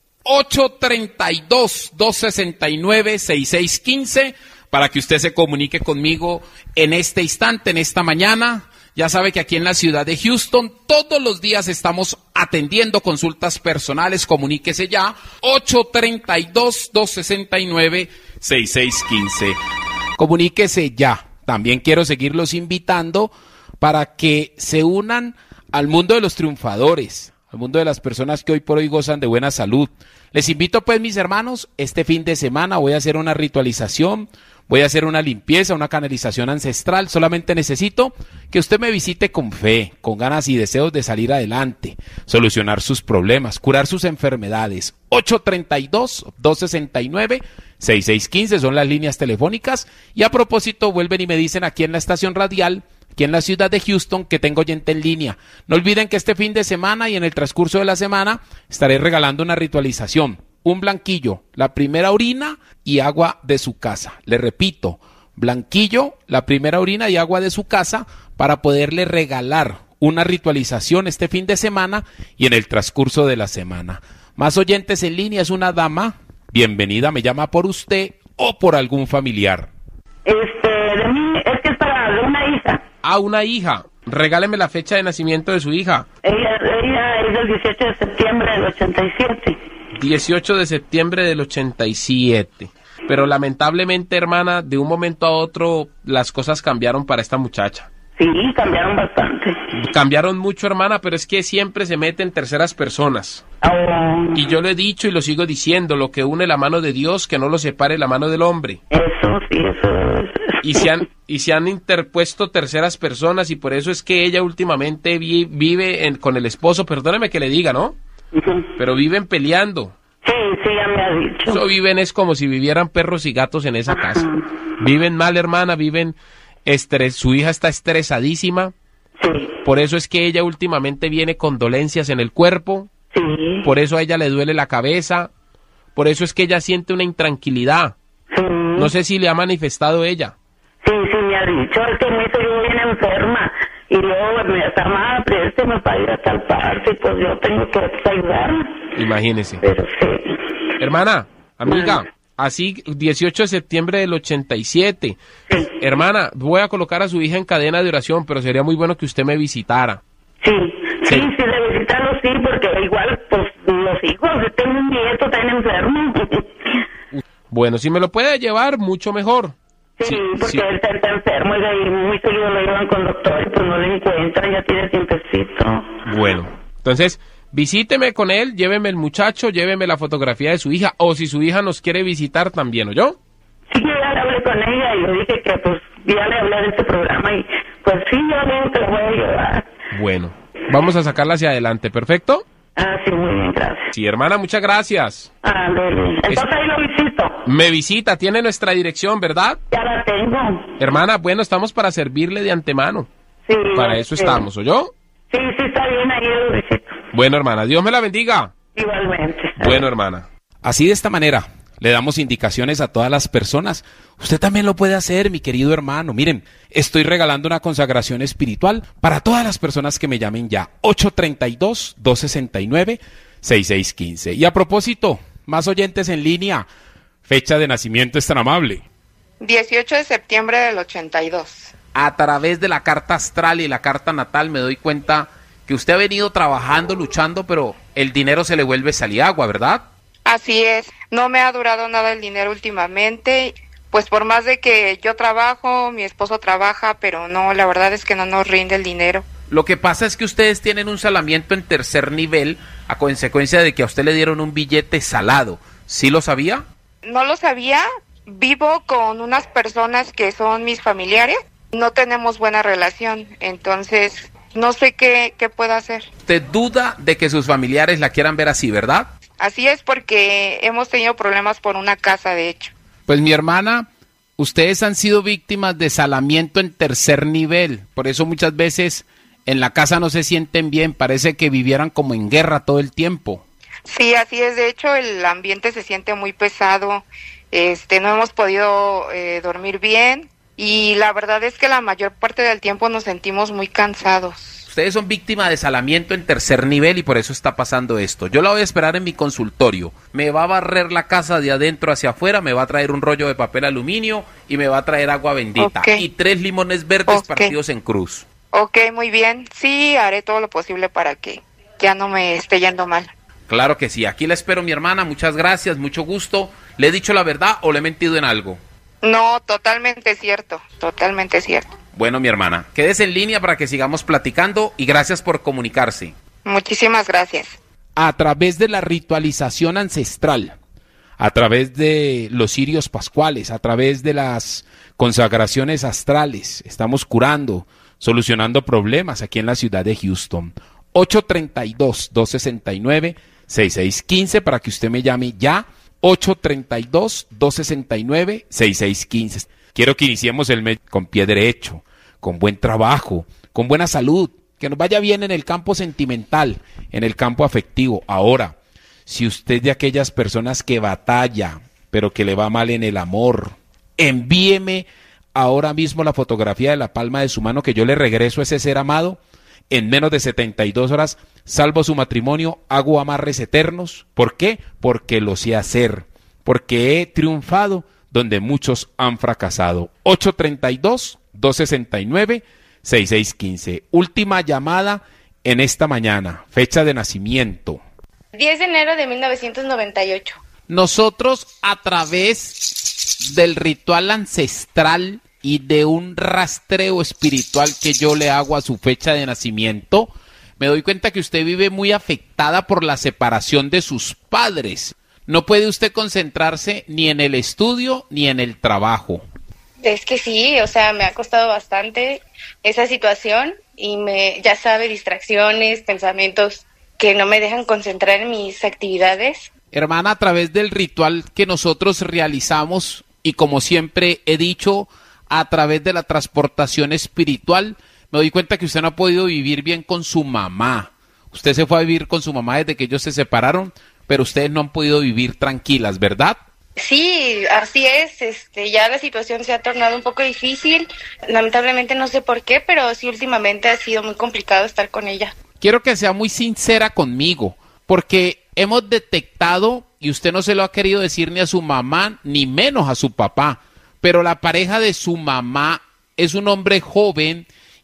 ocho treinta y dos, doscientos sesenta y nueve, sesenta y seis quince para que usted se comunique conmigo en este instante, en esta mañana. Ya sabe que aquí en la ciudad de Houston todos los días estamos atendiendo consultas personales. Comuníquese ya, ocho treinta y dos, doscientos sesenta y nueve, sesenta y seis quince. Comuníquese ya. También quiero seguirlos invitando para que se unan al mundo de los triunfadores, al mundo de las personas que hoy por hoy gozan de buena salud. Les invito pues, mis hermanos, este fin de semana voy a hacer una ritualización, voy a hacer una limpieza, una canalización ancestral. Solamente necesito que usted me visite con fe, con ganas y deseos de salir adelante, solucionar sus problemas, curar sus enfermedades. ocho treinta y dos, doscientos sesenta y nueve, sesenta y seis quince son las líneas telefónicas. Y a propósito, vuelven y me dicen aquí en la estación radial, aquí en la ciudad de Houston, que tengo oyente en línea. No olviden que este fin de semana y en el transcurso de la semana estaré regalando una ritualización, un blanquillo, la primera orina y agua de su casa. Le repito, blanquillo, la primera orina y agua de su casa para poderle regalar una ritualización este fin de semana y en el transcurso de la semana. Más oyentes en línea, es una dama. Bienvenida, me llama por usted o por algún familiar. Este, de mí, es que es para de una hija. Ah, una hija. Regáleme la fecha de nacimiento de su hija. Ella, ella es del dieciocho de septiembre del ochenta y siete. dieciocho de septiembre del ochenta y siete. Pero lamentablemente, hermana, de un momento a otro las cosas cambiaron para esta muchacha. Sí, cambiaron bastante. Cambiaron mucho, hermana, pero es que siempre se mete en terceras personas. Oh. Y yo lo he dicho y lo sigo diciendo, lo que une la mano de Dios, que no lo separe la mano del hombre. Eso, sí, eso. Y se han, y se han interpuesto terceras personas y por eso es que ella últimamente vi, vive en, con el esposo, perdóneme que le diga, ¿no? Uh-huh. Pero viven peleando. Sí, sí, ya me ha dicho. Eso viven es como si vivieran perros y gatos en esa casa. Uh-huh. Viven mal, hermana, viven... Estres, su hija está estresadísima. Sí. Por eso es que ella últimamente viene con dolencias en el cuerpo. Sí. Por eso a ella le duele la cabeza. Por eso es que ella siente una intranquilidad. Sí. No sé si le ha manifestado ella. Sí, sí, me ha dicho. Es que me hizo yo bien enferma. Y luego me hermana, présteme para ir a tal parte. Pues yo tengo que ayudarla. Imagínese. Pero sí. Hermana, amiga. Bueno. Así, dieciocho de septiembre del ochenta y siete. Sí. Hermana, voy a colocar a su hija en cadena de oración, pero sería muy bueno que usted me visitara. Sí, Sí, sí, de visitarlos sí, porque igual, pues, los hijos, yo tengo un nieto tan enfermo. Bueno, si me lo puede llevar, mucho mejor. Sí, Sí, porque sí. él está, está enfermo y ahí muy seguido lo llevan con doctores, pues no le encuentran, ya tiene tiempecito. Bueno, entonces, visíteme con él, lléveme el muchacho, lléveme la fotografía de su hija, o si su hija nos quiere visitar también, ¿oyó? Sí, yo ya le hablé con ella y le dije que, pues, ya le hablé de este programa y, pues sí, yo le digo que lo voy a llevar. Bueno, vamos a sacarla hacia adelante, ¿perfecto? Ah, sí, muy bien, gracias. Sí, hermana, muchas gracias. Ah, Lili. Entonces Es- ahí lo visito. Me visita, tiene nuestra dirección, ¿verdad? Ya la tengo. Hermana, bueno, estamos para servirle de antemano. Sí. Para eso sí. estamos, ¿oyó? Sí, sí, está bien, ahí lo visito. Bueno, hermana, Dios me la bendiga. Igualmente. Bueno, hermana. Así de esta manera le damos indicaciones a todas las personas. Usted también lo puede hacer, mi querido hermano. Miren, estoy regalando una consagración espiritual para todas las personas que me llamen ya. ocho tres dos, dos seis nueve, seis seis uno cinco. Y a propósito, más oyentes en línea. Fecha de nacimiento es tan amable. dieciocho de septiembre del ochenta y dos. A través de la carta astral y la carta natal me doy cuenta que usted ha venido trabajando, luchando, pero el dinero se le vuelve saliagua, ¿verdad? Así es, no me ha durado nada el dinero últimamente, pues por más de que yo trabajo, mi esposo trabaja, pero no, la verdad es que no nos rinde el dinero. Lo que pasa es que ustedes tienen un salamiento en tercer nivel a consecuencia de que a usted le dieron un billete salado. ¿Sí lo sabía? No lo sabía, vivo con unas personas que son mis familiares, no tenemos buena relación, entonces no sé qué, qué puedo hacer. Usted duda de que sus familiares la quieran ver así, ¿verdad? Así es porque hemos tenido problemas por una casa, de hecho. Pues mi hermana, ustedes han sido víctimas de salamiento en tercer nivel, por eso muchas veces en la casa no se sienten bien, parece que vivieran como en guerra todo el tiempo. Sí, así es, de hecho el ambiente se siente muy pesado, este, no hemos podido eh, dormir bien y la verdad es que la mayor parte del tiempo nos sentimos muy cansados. Ustedes son víctimas de salamiento en tercer nivel y por eso está pasando esto. Yo la voy a esperar en mi consultorio. Me va a barrer la casa de adentro hacia afuera, me va a traer un rollo de papel aluminio y me va a traer agua bendita. Okay. Y tres limones verdes Okay. partidos en cruz. Ok, muy bien, sí, haré todo lo posible para que ya no me esté yendo mal. Claro que sí. Aquí la espero, mi hermana. Muchas gracias, mucho gusto. ¿Le he dicho la verdad o le he mentido en algo? No, totalmente cierto, totalmente cierto. Bueno, mi hermana, quédese en línea para que sigamos platicando y gracias por comunicarse. Muchísimas gracias. A través de la ritualización ancestral, a través de los cirios pascuales, a través de las consagraciones astrales, estamos curando, solucionando problemas aquí en la ciudad de Houston. ocho tres dos, dos seis nueve, seis seis uno cinco para que usted me llame ya. ocho tres dos, dos seis nueve, seis seis uno cinco. Quiero que iniciemos el mes con pie derecho, con buen trabajo, con buena salud, que nos vaya bien en el campo sentimental, en el campo afectivo. Ahora, si usted es de aquellas personas que batalla, pero que le va mal en el amor, envíeme ahora mismo la fotografía de la palma de su mano que yo le regreso a ese ser amado. En menos de setenta y dos horas salvo su matrimonio, hago amarres eternos. ¿Por qué? Porque lo sé hacer, porque he triunfado donde muchos han fracasado. ocho tres dos, dos seis nueve, seis seis uno cinco. Última llamada en esta mañana. Fecha de nacimiento. diez de enero de mil novecientos noventa y ocho. Nosotros, a través del ritual ancestral y de un rastreo espiritual que yo le hago a su fecha de nacimiento, me doy cuenta que usted vive muy afectada por la separación de sus padres. No puede usted concentrarse ni en el estudio ni en el trabajo. Es que sí, o sea, me ha costado bastante esa situación y me, ya sabe, distracciones, pensamientos que no me dejan concentrar en mis actividades. Hermana, a través del ritual que nosotros realizamos y como siempre he dicho, a través de la transportación espiritual, me doy cuenta que usted no ha podido vivir bien con su mamá. Usted se fue a vivir con su mamá desde que ellos se separaron, pero ustedes no han podido vivir tranquilas, ¿verdad? Sí, así es, este, ya la situación se ha tornado un poco difícil, lamentablemente no sé por qué, pero sí últimamente ha sido muy complicado estar con ella. Quiero que sea muy sincera conmigo, porque hemos detectado, y usted no se lo ha querido decir ni a su mamá, ni menos a su papá, pero la pareja de su mamá es un hombre joven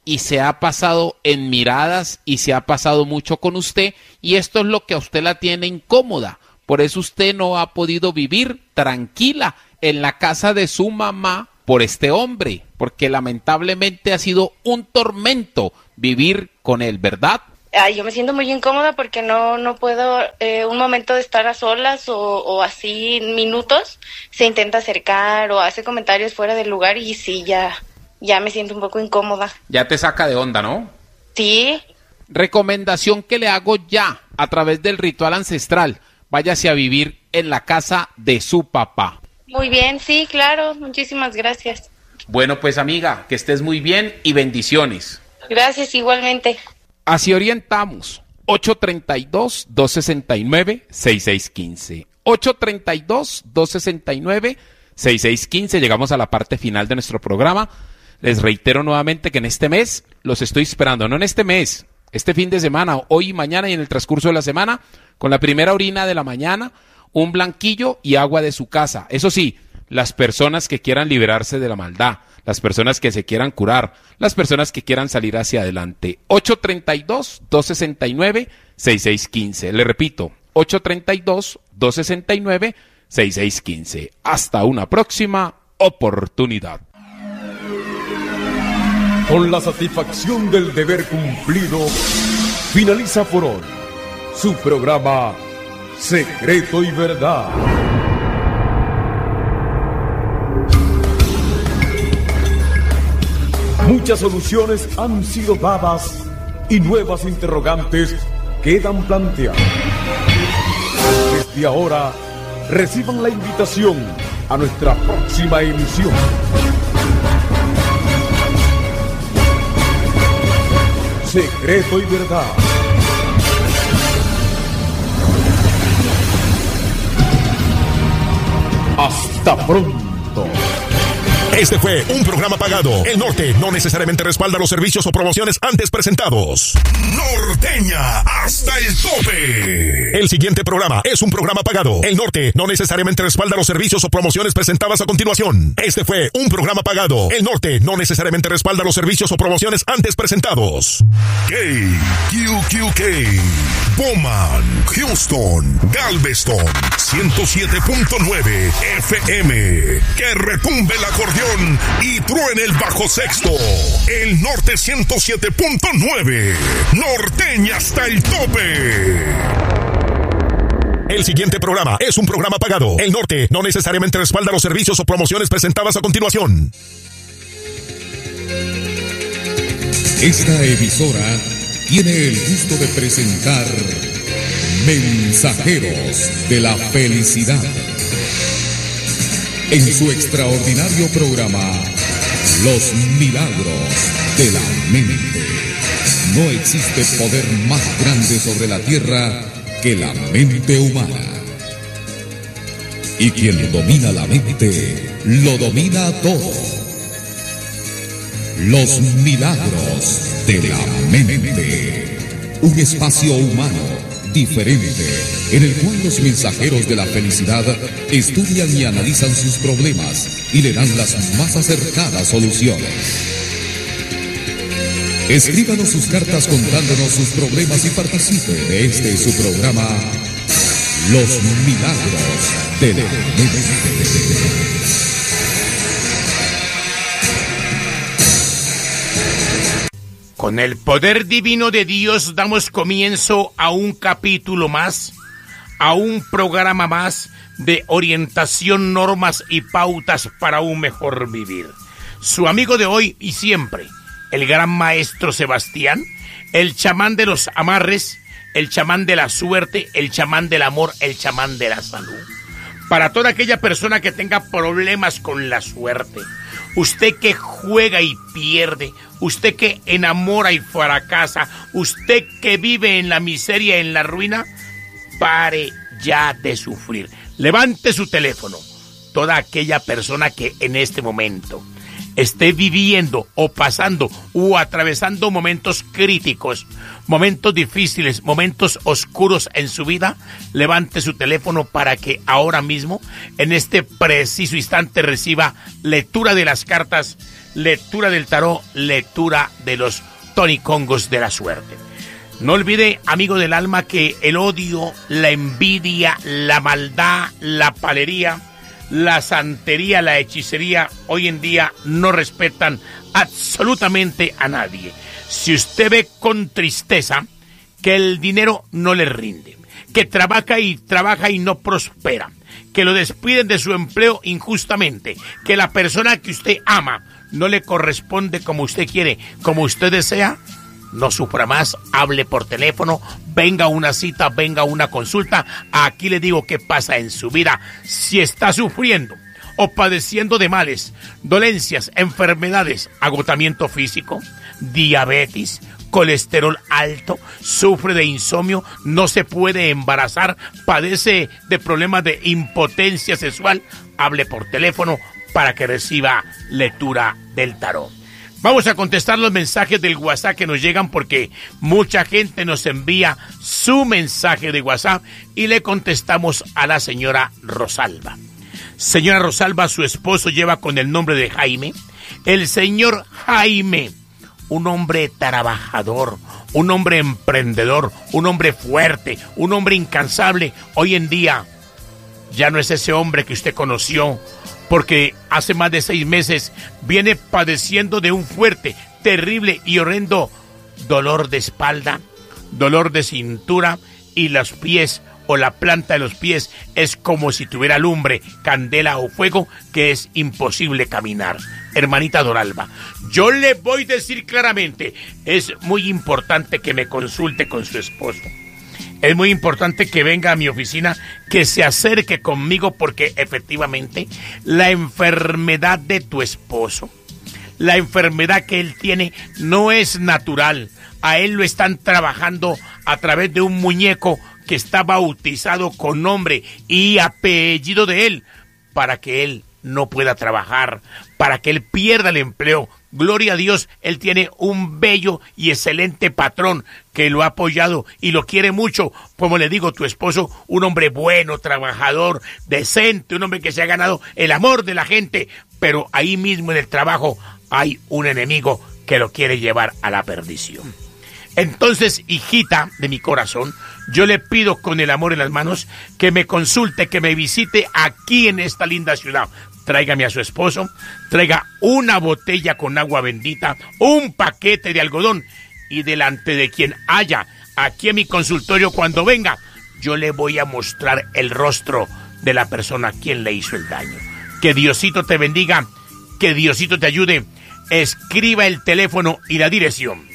y se ha pasado en miradas y se ha pasado mucho con usted, y esto es lo que a usted la tiene incómoda. Por eso usted no ha podido vivir tranquila en la casa de su mamá por este hombre, porque lamentablemente ha sido un tormento vivir con él, ¿verdad? Ay, yo me siento muy incómoda porque no no puedo eh, un momento de estar a solas o, o así minutos, se intenta acercar o hace comentarios fuera del lugar y sí, ya, ya me siento un poco incómoda. Ya te saca de onda, ¿no? Sí. Recomendación que le hago ya a través del ritual ancestral, váyase a vivir en la casa de su papá. Muy bien, sí, claro, muchísimas gracias. Bueno, pues amiga, que estés muy bien y bendiciones. Gracias, igualmente. Así orientamos. ocho tres dos, dos seis nueve, seis seis uno cinco. ocho tres dos, dos seis nueve, seis seis uno cinco. Llegamos a la parte final de nuestro programa. Les reitero nuevamente que en este mes los estoy esperando. No en este mes, este fin de semana, hoy y mañana y en el transcurso de la semana, con la primera orina de la mañana, un blanquillo y agua de su casa. Eso sí, las personas que quieran liberarse de la maldad, las personas que se quieran curar, las personas que quieran salir hacia adelante. ocho tres dos, dos seis nueve, seis seis uno cinco. Le repito, ocho tres dos, dos seis nueve, seis seis uno cinco. Hasta una próxima oportunidad. Con la satisfacción del deber cumplido, finaliza por hoy su programa Secreto y Verdad. Muchas soluciones han sido dadas y nuevas interrogantes quedan planteadas. Desde ahora, reciban la invitación a nuestra próxima emisión. Secreto y Verdad. Hasta pronto. Este fue un programa pagado. El Norte no necesariamente respalda los servicios o promociones antes presentados. Norteña hasta el tope. El siguiente programa es un programa pagado. El Norte no necesariamente respalda los servicios o promociones presentadas a continuación. Este fue un programa pagado. El Norte no necesariamente respalda los servicios o promociones antes presentados. K, Q Q K, Bowman, Houston, Galveston, ciento siete punto nueve F M. Que retumbe el acordeón y truene el bajo sexto. El Norte ciento siete punto nueve. Norteña hasta el tope. El siguiente programa es un programa pagado. El Norte no necesariamente respalda los servicios o promociones presentadas a continuación. Esta emisora tiene el gusto de presentar Mensajeros de la Felicidad. En su extraordinario programa, Los Milagros de la Mente. No existe poder más grande sobre la tierra que la mente humana. Y quien domina la mente, lo domina todo. Los Milagros de la Mente. Un espacio humano diferente, en el cual los mensajeros de la felicidad estudian y analizan sus problemas y le dan las más acertadas soluciones. Escríbanos sus cartas contándonos sus problemas y participe de este su programa, Los Milagros de la Mente. Con el poder divino de Dios damos comienzo a un capítulo más, a un programa más de orientación, normas y pautas para un mejor vivir. Su amigo de hoy y siempre, el gran maestro Sebastián, el chamán de los amarres, el chamán de la suerte, el chamán del amor, el chamán de la salud. Para toda aquella persona que tenga problemas con la suerte, usted que juega y pierde, usted que enamora y fracasa, usted que vive en la miseria, en la ruina, pare ya de sufrir. Levante su teléfono. Toda aquella persona que en este momento esté viviendo o pasando o atravesando momentos críticos, momentos difíciles, momentos oscuros en su vida, levante su teléfono para que ahora mismo, en este preciso instante, reciba lectura de las cartas, lectura del tarot, lectura de los tonicongos de la suerte. No olvide, amigo del alma, que el odio, la envidia, la maldad, la palería, la santería, la hechicería, hoy en día no respetan absolutamente a nadie. Si usted ve con tristeza que el dinero no le rinde, que trabaja y trabaja y no prospera, que lo despiden de su empleo injustamente, que la persona que usted ama no le corresponde como usted quiere, como usted desea, no sufra más, hable por teléfono, venga a una cita, venga a una consulta. Aquí le digo qué pasa en su vida. Si está sufriendo o padeciendo de males, dolencias, enfermedades, agotamiento físico, diabetes, colesterol alto, sufre de insomnio, no se puede embarazar, padece de problemas de impotencia sexual, hable por teléfono para que reciba lectura del tarot. Vamos a contestar los mensajes del WhatsApp que nos llegan porque mucha gente nos envía su mensaje de WhatsApp y le contestamos a la señora Rosalba. Señora Rosalba, su esposo lleva con el nombre de Jaime. El señor Jaime, un hombre trabajador, un hombre emprendedor, un hombre fuerte, un hombre incansable. Hoy en día ya no es ese hombre que usted conoció, porque hace más de seis meses viene padeciendo de un fuerte, terrible y horrendo dolor de espalda, dolor de cintura y los pies o la planta de los pies es como si tuviera lumbre, candela o fuego, que es imposible caminar. Hermanita Doralba, yo le voy a decir claramente, es muy importante que me consulte con su esposo. Es muy importante que venga a mi oficina, que se acerque conmigo porque efectivamente la enfermedad de tu esposo, la enfermedad que él tiene no es natural. A él lo están trabajando a través de un muñeco que está bautizado con nombre y apellido de él para que él no pueda trabajar, para que él pierda el empleo. Gloria a Dios, él tiene un bello y excelente patrón que lo ha apoyado y lo quiere mucho. Como le digo, tu esposo, un hombre bueno, trabajador, decente, un hombre que se ha ganado el amor de la gente, pero ahí mismo en el trabajo hay un enemigo que lo quiere llevar a la perdición. Entonces, hijita de mi corazón, yo le pido con el amor en las manos que me consulte, que me visite aquí en esta linda ciudad. Tráigame a su esposo, traiga una botella con agua bendita, un paquete de algodón y delante de quien haya aquí en mi consultorio cuando venga, yo le voy a mostrar el rostro de la persona a quien le hizo el daño. Que Diosito te bendiga, que Diosito te ayude. Escriba el teléfono y la dirección.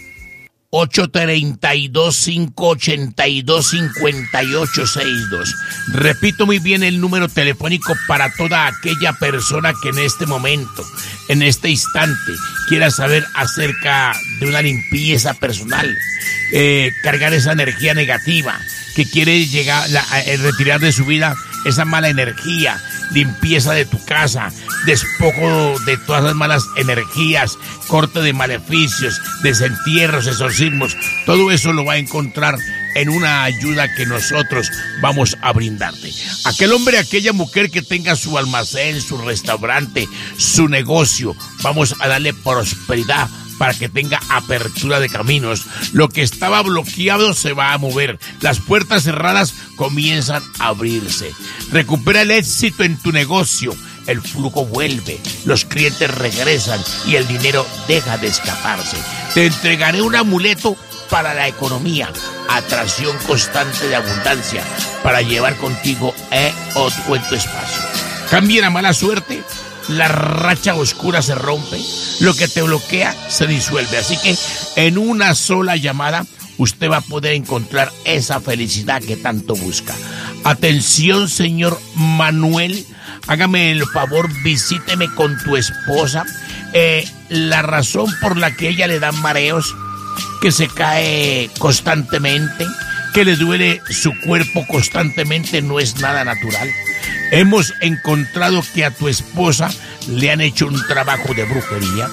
ocho tres dos, cinco ocho dos, cinco ocho seis dos. Repito muy bien el número telefónico para toda aquella persona que en este momento, en este instante, quiera saber acerca de una limpieza personal, eh, cargar esa energía negativa, que quiere llegar la, a, a retirar de su vida esa mala energía, limpieza de tu casa, despojo de todas las malas energías, corte de maleficios, desentierros, exorcismos. Todo eso lo va a encontrar en una ayuda que nosotros vamos a brindarte. Aquel hombre, aquella mujer que tenga su almacén, su restaurante, su negocio, vamos a darle prosperidad para que tenga apertura de caminos. Lo que estaba bloqueado se va a mover. Las puertas cerradas comienzan a abrirse. Recupera el éxito en tu negocio. El flujo vuelve, los clientes regresan y el dinero deja de escaparse. Te entregaré un amuleto para la economía, atracción constante de abundancia, para llevar contigo eh, o tu en tu espacio. Cambia la mala suerte, la racha oscura se rompe, lo que te bloquea se disuelve. Así que en una sola llamada usted va a poder encontrar esa felicidad que tanto busca. Atención, señor Manuel, hágame el favor, visíteme con tu esposa. Eh, la razón por la que ella le dan mareos, que se cae constantemente, que le duele su cuerpo constantemente, no es nada natural. Hemos encontrado que a tu esposa le han hecho un trabajo de brujería,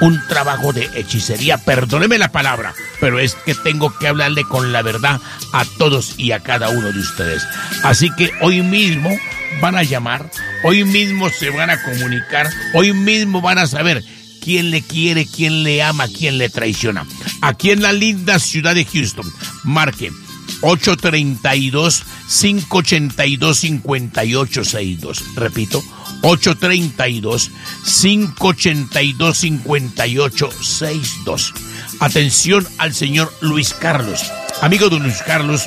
un trabajo de hechicería. Perdóneme la palabra, pero es que tengo que hablarle con la verdad a todos y a cada uno de ustedes. Así que hoy mismo van a llamar, hoy mismo se van a comunicar, hoy mismo van a saber quién le quiere, quién le ama, quién le traiciona. Aquí en la linda ciudad de Houston, marque ocho tres dos, cinco ocho dos, cinco ocho seis dos. Repito, ocho tres dos, cinco ocho dos, cinco ocho seis dos. Atención al señor Luis Carlos. Amigo de Luis Carlos,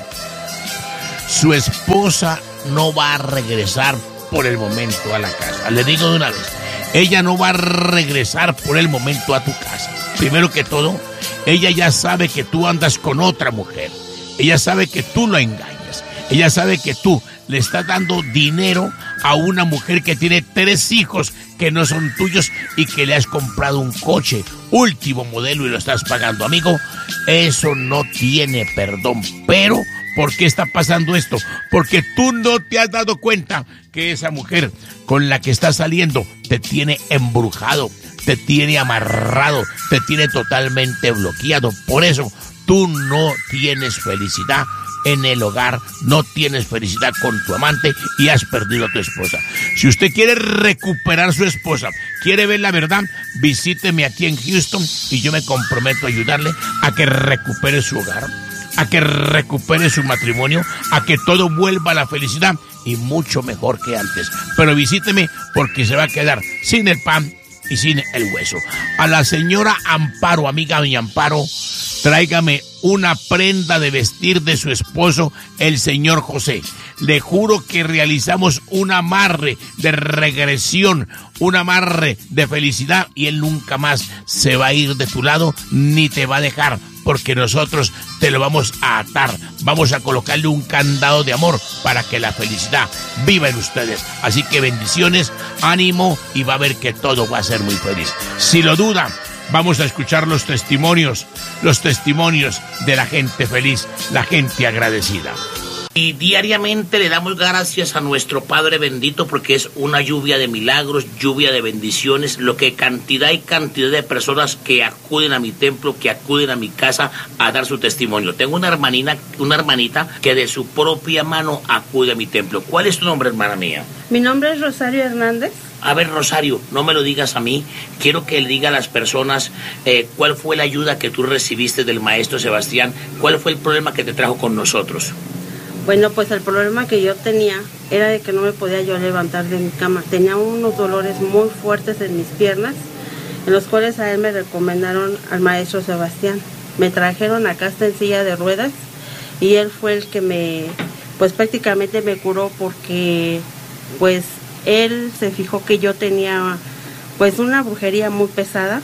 su esposa no va a regresar por el momento a la casa. Le digo de una vez, ella no va a regresar por el momento a tu casa. Primero que todo, ella ya sabe que tú andas con otra mujer. Ella sabe que tú lo engañas. Ella sabe que tú le estás dando dinero a una mujer que tiene tres hijos que no son tuyos y que le has comprado un coche último modelo y lo estás pagando. Amigo, eso no tiene perdón. Pero, ¿por qué está pasando esto? Porque tú no te has dado cuenta que esa mujer con la que estás saliendo te tiene embrujado, te tiene amarrado, te tiene totalmente bloqueado. Por eso tú no tienes felicidad en el hogar, no tienes felicidad con tu amante y has perdido a tu esposa. Si usted quiere recuperar su esposa, quiere ver la verdad, visíteme aquí en Houston y yo me comprometo a ayudarle a que recupere su hogar, a que recupere su matrimonio, a que todo vuelva a la felicidad y mucho mejor que antes. Pero visíteme porque se va a quedar sin el pan y sin el hueso. A la señora Amparo, amiga mi Amparo, tráigame una prenda de vestir de su esposo, el señor José. Le juro que realizamos un amarre de regresión, un amarre de felicidad y él nunca más se va a ir de tu lado ni te va a dejar, porque nosotros te lo vamos a atar. Vamos a colocarle un candado de amor para que la felicidad viva en ustedes. Así que bendiciones, ánimo y va a ver que todo va a ser muy feliz. Si lo duda, vamos a escuchar los testimonios, los testimonios de la gente feliz, la gente agradecida. Y diariamente le damos gracias a nuestro Padre bendito porque es una lluvia de milagros, lluvia de bendiciones, lo que cantidad y cantidad de personas que acuden a mi templo, que acuden a mi casa a dar su testimonio. Tengo una hermanita, una hermanita que de su propia mano acude a mi templo. ¿Cuál es tu nombre, hermana mía? Mi nombre es Rosario Hernández. A ver, Rosario, no me lo digas a mí, quiero que le diga a las personas eh, cuál fue la ayuda que tú recibiste del maestro Sebastián, cuál fue el problema que te trajo con nosotros. Bueno, pues el problema que yo tenía era de que no me podía yo levantar de mi cama. Tenía unos dolores muy fuertes en mis piernas, en los cuales a él me recomendaron al maestro Sebastián. Me trajeron acá hasta en silla de ruedas y él fue el que me, pues prácticamente me curó porque, pues, él se fijó que yo tenía, pues, una brujería muy pesada,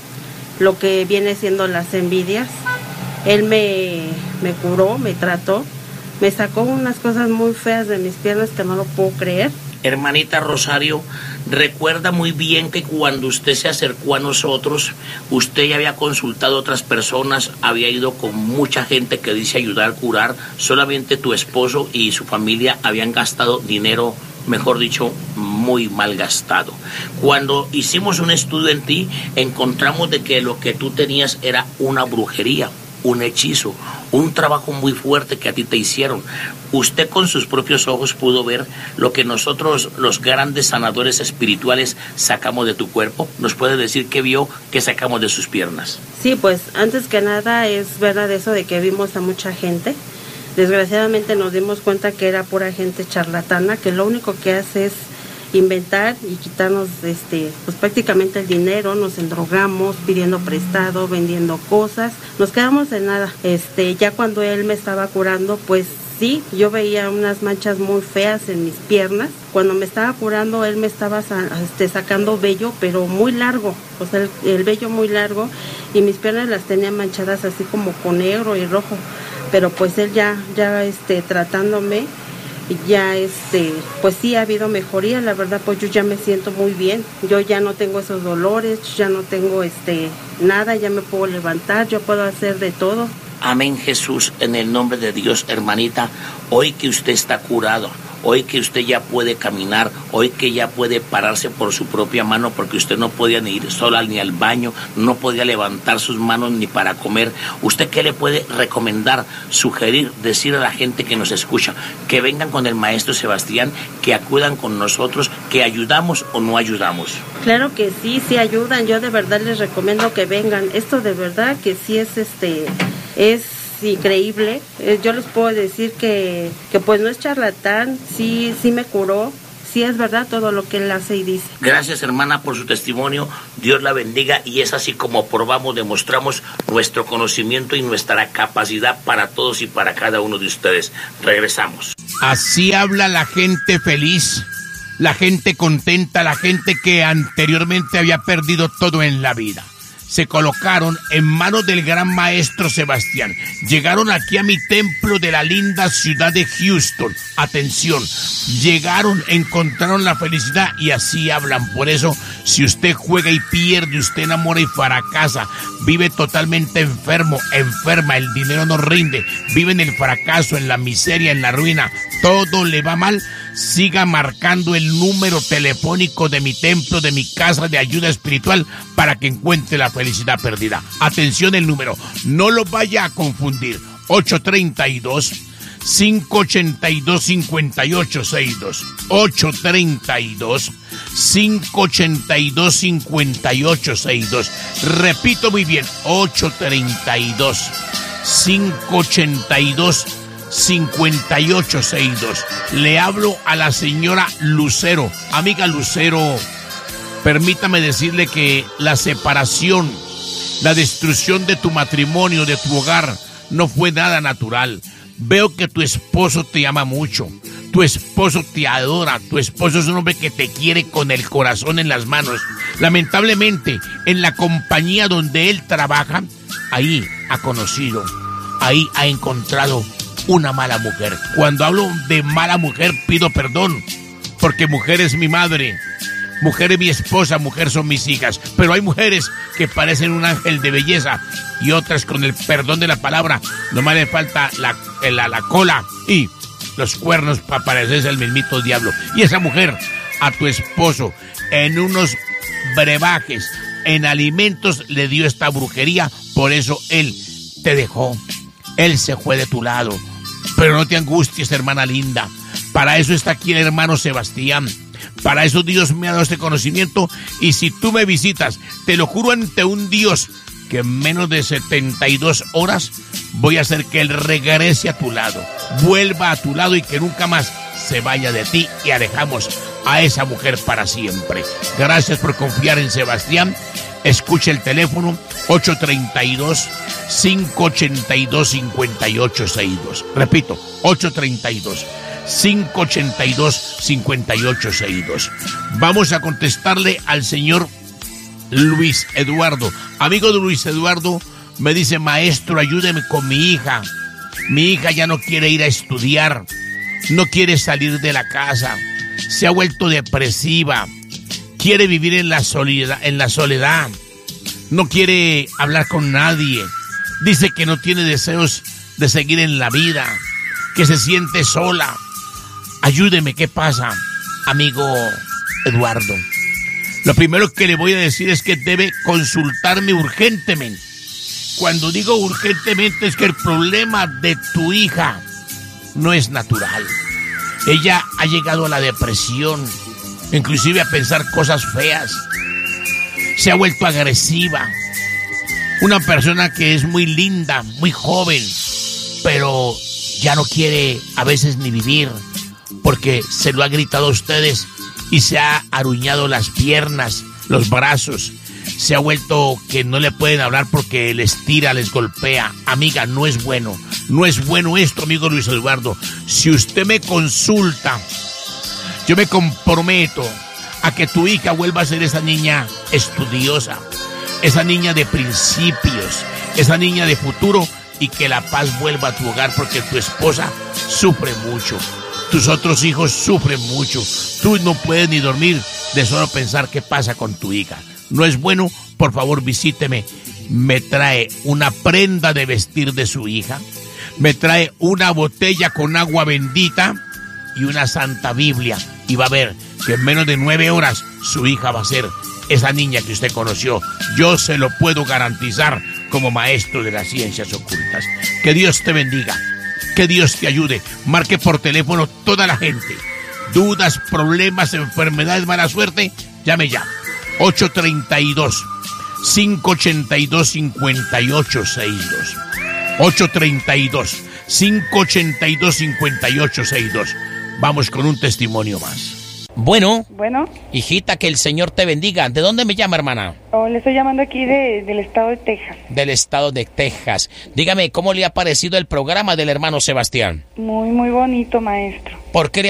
lo que viene siendo las envidias. Él me, me curó, me trató. Me sacó unas cosas muy feas de mis piernas que no lo puedo creer. Hermanita Rosario, recuerda muy bien que cuando usted se acercó a nosotros, usted ya había consultado a otras personas, había ido con mucha gente que dice ayudar a curar, solamente tu esposo y su familia habían gastado dinero, mejor dicho, muy mal gastado. Cuando hicimos un estudio en ti, encontramos de que lo que tú tenías era una brujería, un hechizo, un trabajo muy fuerte que a ti te hicieron. Usted con sus propios ojos pudo ver lo que nosotros, los grandes sanadores espirituales, sacamos de tu cuerpo. ¿Nos puede decir qué vio, qué sacamos de sus piernas? Sí, pues antes que nada es verdad eso de que vimos a mucha gente. Desgraciadamente nos dimos cuenta que era pura gente charlatana, que lo único que hace es inventar y quitarnos este pues prácticamente el dinero. Nos endrogamos pidiendo prestado, vendiendo cosas, nos quedamos en nada. Este ya cuando él me estaba curando, pues sí, yo veía unas manchas muy feas en mis piernas. Cuando me estaba curando, él me estaba este, sacando vello, pero muy largo, o sea, el, el vello muy largo, y mis piernas las tenía manchadas así como con negro y rojo. Pero pues él ya ya este tratándome, ya este pues sí ha habido mejoría. La verdad, pues yo ya me siento muy bien, yo ya no tengo esos dolores, ya no tengo este nada, ya me puedo levantar, yo puedo hacer de todo. Amén, Jesús, en el nombre de Dios, hermanita, hoy que usted está curado, hoy que usted ya puede caminar, hoy que ya puede pararse por su propia mano, porque usted no podía ni ir sola ni al baño, no podía levantar sus manos ni para comer, ¿usted qué le puede recomendar, sugerir, decir a la gente que nos escucha? Que vengan con el maestro Sebastián, que acudan con nosotros, que ayudamos o no ayudamos. Claro que sí, sí ayudan. Yo de verdad les recomiendo que vengan. Esto de verdad que sí es este es increíble. Eh, yo les puedo decir que, que pues no es charlatán, sí, sí me curó. Sí es verdad todo lo que él hace y dice. Gracias, hermana, por su testimonio. Dios la bendiga, y es así como probamos, demostramos nuestro conocimiento y nuestra capacidad para todos y para cada uno de ustedes. Regresamos. Así habla la gente feliz, la gente contenta, la gente que anteriormente había perdido todo en la vida. Se colocaron en manos del gran maestro Sebastián. Llegaron aquí a mi templo de la linda ciudad de Houston. Atención, llegaron, encontraron la felicidad y así hablan. Por eso, si usted juega y pierde, usted enamora y fracasa, vive totalmente enfermo, enferma, el dinero no rinde, vive en el fracaso, en la miseria, en la ruina, todo le va mal, siga marcando el número telefónico de mi templo, de mi casa de ayuda espiritual, para que encuentre la felicidad perdida. Atención, el número, no lo vaya a confundir. ocho tres dos, cinco ocho dos, cinco ocho seis dos. ocho tres dos, cinco ocho dos, cinco ocho seis dos. Repito muy bien, ocho tres dos, cinco ocho dos, cinco ocho seis dos. Le hablo a la señora Lucero. Amiga Lucero, permítame decirle que la separación, la destrucción de tu matrimonio, de tu hogar, no fue nada natural. Veo que tu esposo te ama mucho, tu esposo te adora, tu esposo es un hombre que te quiere con el corazón en las manos. Lamentablemente, en la compañía donde él trabaja, ahí ha conocido, ahí ha encontrado una mala mujer. Cuando hablo de mala mujer, pido perdón, porque mujer es mi madre, mujer es mi esposa, mujer son mis hijas, pero hay mujeres que parecen un ángel de belleza y otras, con el perdón de la palabra, nomás le falta la, la, la cola y los cuernos para parecerse el mismito diablo. Y esa mujer, a tu esposo, en unos brebajes, en alimentos, le dio esta brujería, por eso él te dejó, él se fue de tu lado. Pero no te angusties, hermana linda, para eso está aquí el hermano Sebastián. Para eso Dios me ha dado este conocimiento, y si tú me visitas, te lo juro ante un Dios, que en menos de setenta y dos horas voy a hacer que Él regrese a tu lado, vuelva a tu lado y que nunca más se vaya de ti, y alejamos a esa mujer para siempre. Gracias por confiar en Sebastián. Escuche el teléfono ocho tres dos, cinco ocho dos, cinco ocho seis dos. Repito, ocho tres dos, cinco ocho dos, cinco ocho seis dos. Vamos a contestarle al señor Luis Eduardo. Amigo de Luis Eduardo, me dice: maestro, ayúdeme con mi hija. Mi hija ya no quiere ir a estudiar, no quiere salir de la casa, se ha vuelto depresiva, quiere vivir en la soledad, en la soledad, no quiere hablar con nadie, dice que no tiene deseos de seguir en la vida, que se siente sola. Ayúdeme, ¿qué pasa, amigo Eduardo? Lo primero que le voy a decir es que debe consultarme urgentemente. Cuando digo urgentemente es que el problema de tu hija no es natural. Ella ha llegado a la depresión, inclusive a pensar cosas feas. Se ha vuelto agresiva. Una persona que es muy linda, muy joven, pero ya no quiere a veces ni vivir, porque se lo ha gritado a ustedes y se ha aruñado las piernas, los brazos. Se ha vuelto que no le pueden hablar porque les tira, les golpea. Amiga, no es bueno. No es bueno esto, amigo Luis Eduardo. Si usted me consulta, yo me comprometo a que tu hija vuelva a ser esa niña estudiosa, esa niña de principios, esa niña de futuro, y que la paz vuelva a tu hogar, porque tu esposa sufre mucho. Tus otros hijos sufren mucho. Tú no puedes ni dormir de solo pensar qué pasa con tu hija. No es bueno. Por favor, visíteme. Me trae una prenda de vestir de su hija. Me trae una botella con agua bendita y una Santa Biblia, y va a ver que en menos de nueve horas su hija va a ser esa niña que usted conoció. Yo se lo puedo garantizar como maestro de las ciencias ocultas. Que Dios te bendiga, que Dios te ayude. Marque por teléfono toda la gente. Dudas, problemas, enfermedades, mala suerte, llame ya. ocho tres dos, cinco ocho dos, cinco ocho seis dos. ocho tres dos, cinco ocho dos, cinco ocho seis dos. Vamos con un testimonio más. Bueno, Bueno, hijita, que el Señor te bendiga. ¿De dónde me llama, hermana? oh, le estoy llamando aquí de, del estado de Texas. Del estado de Texas. Dígame, ¿cómo le ha parecido el programa del hermano Sebastián? Muy, muy bonito, maestro. ¿Por qué le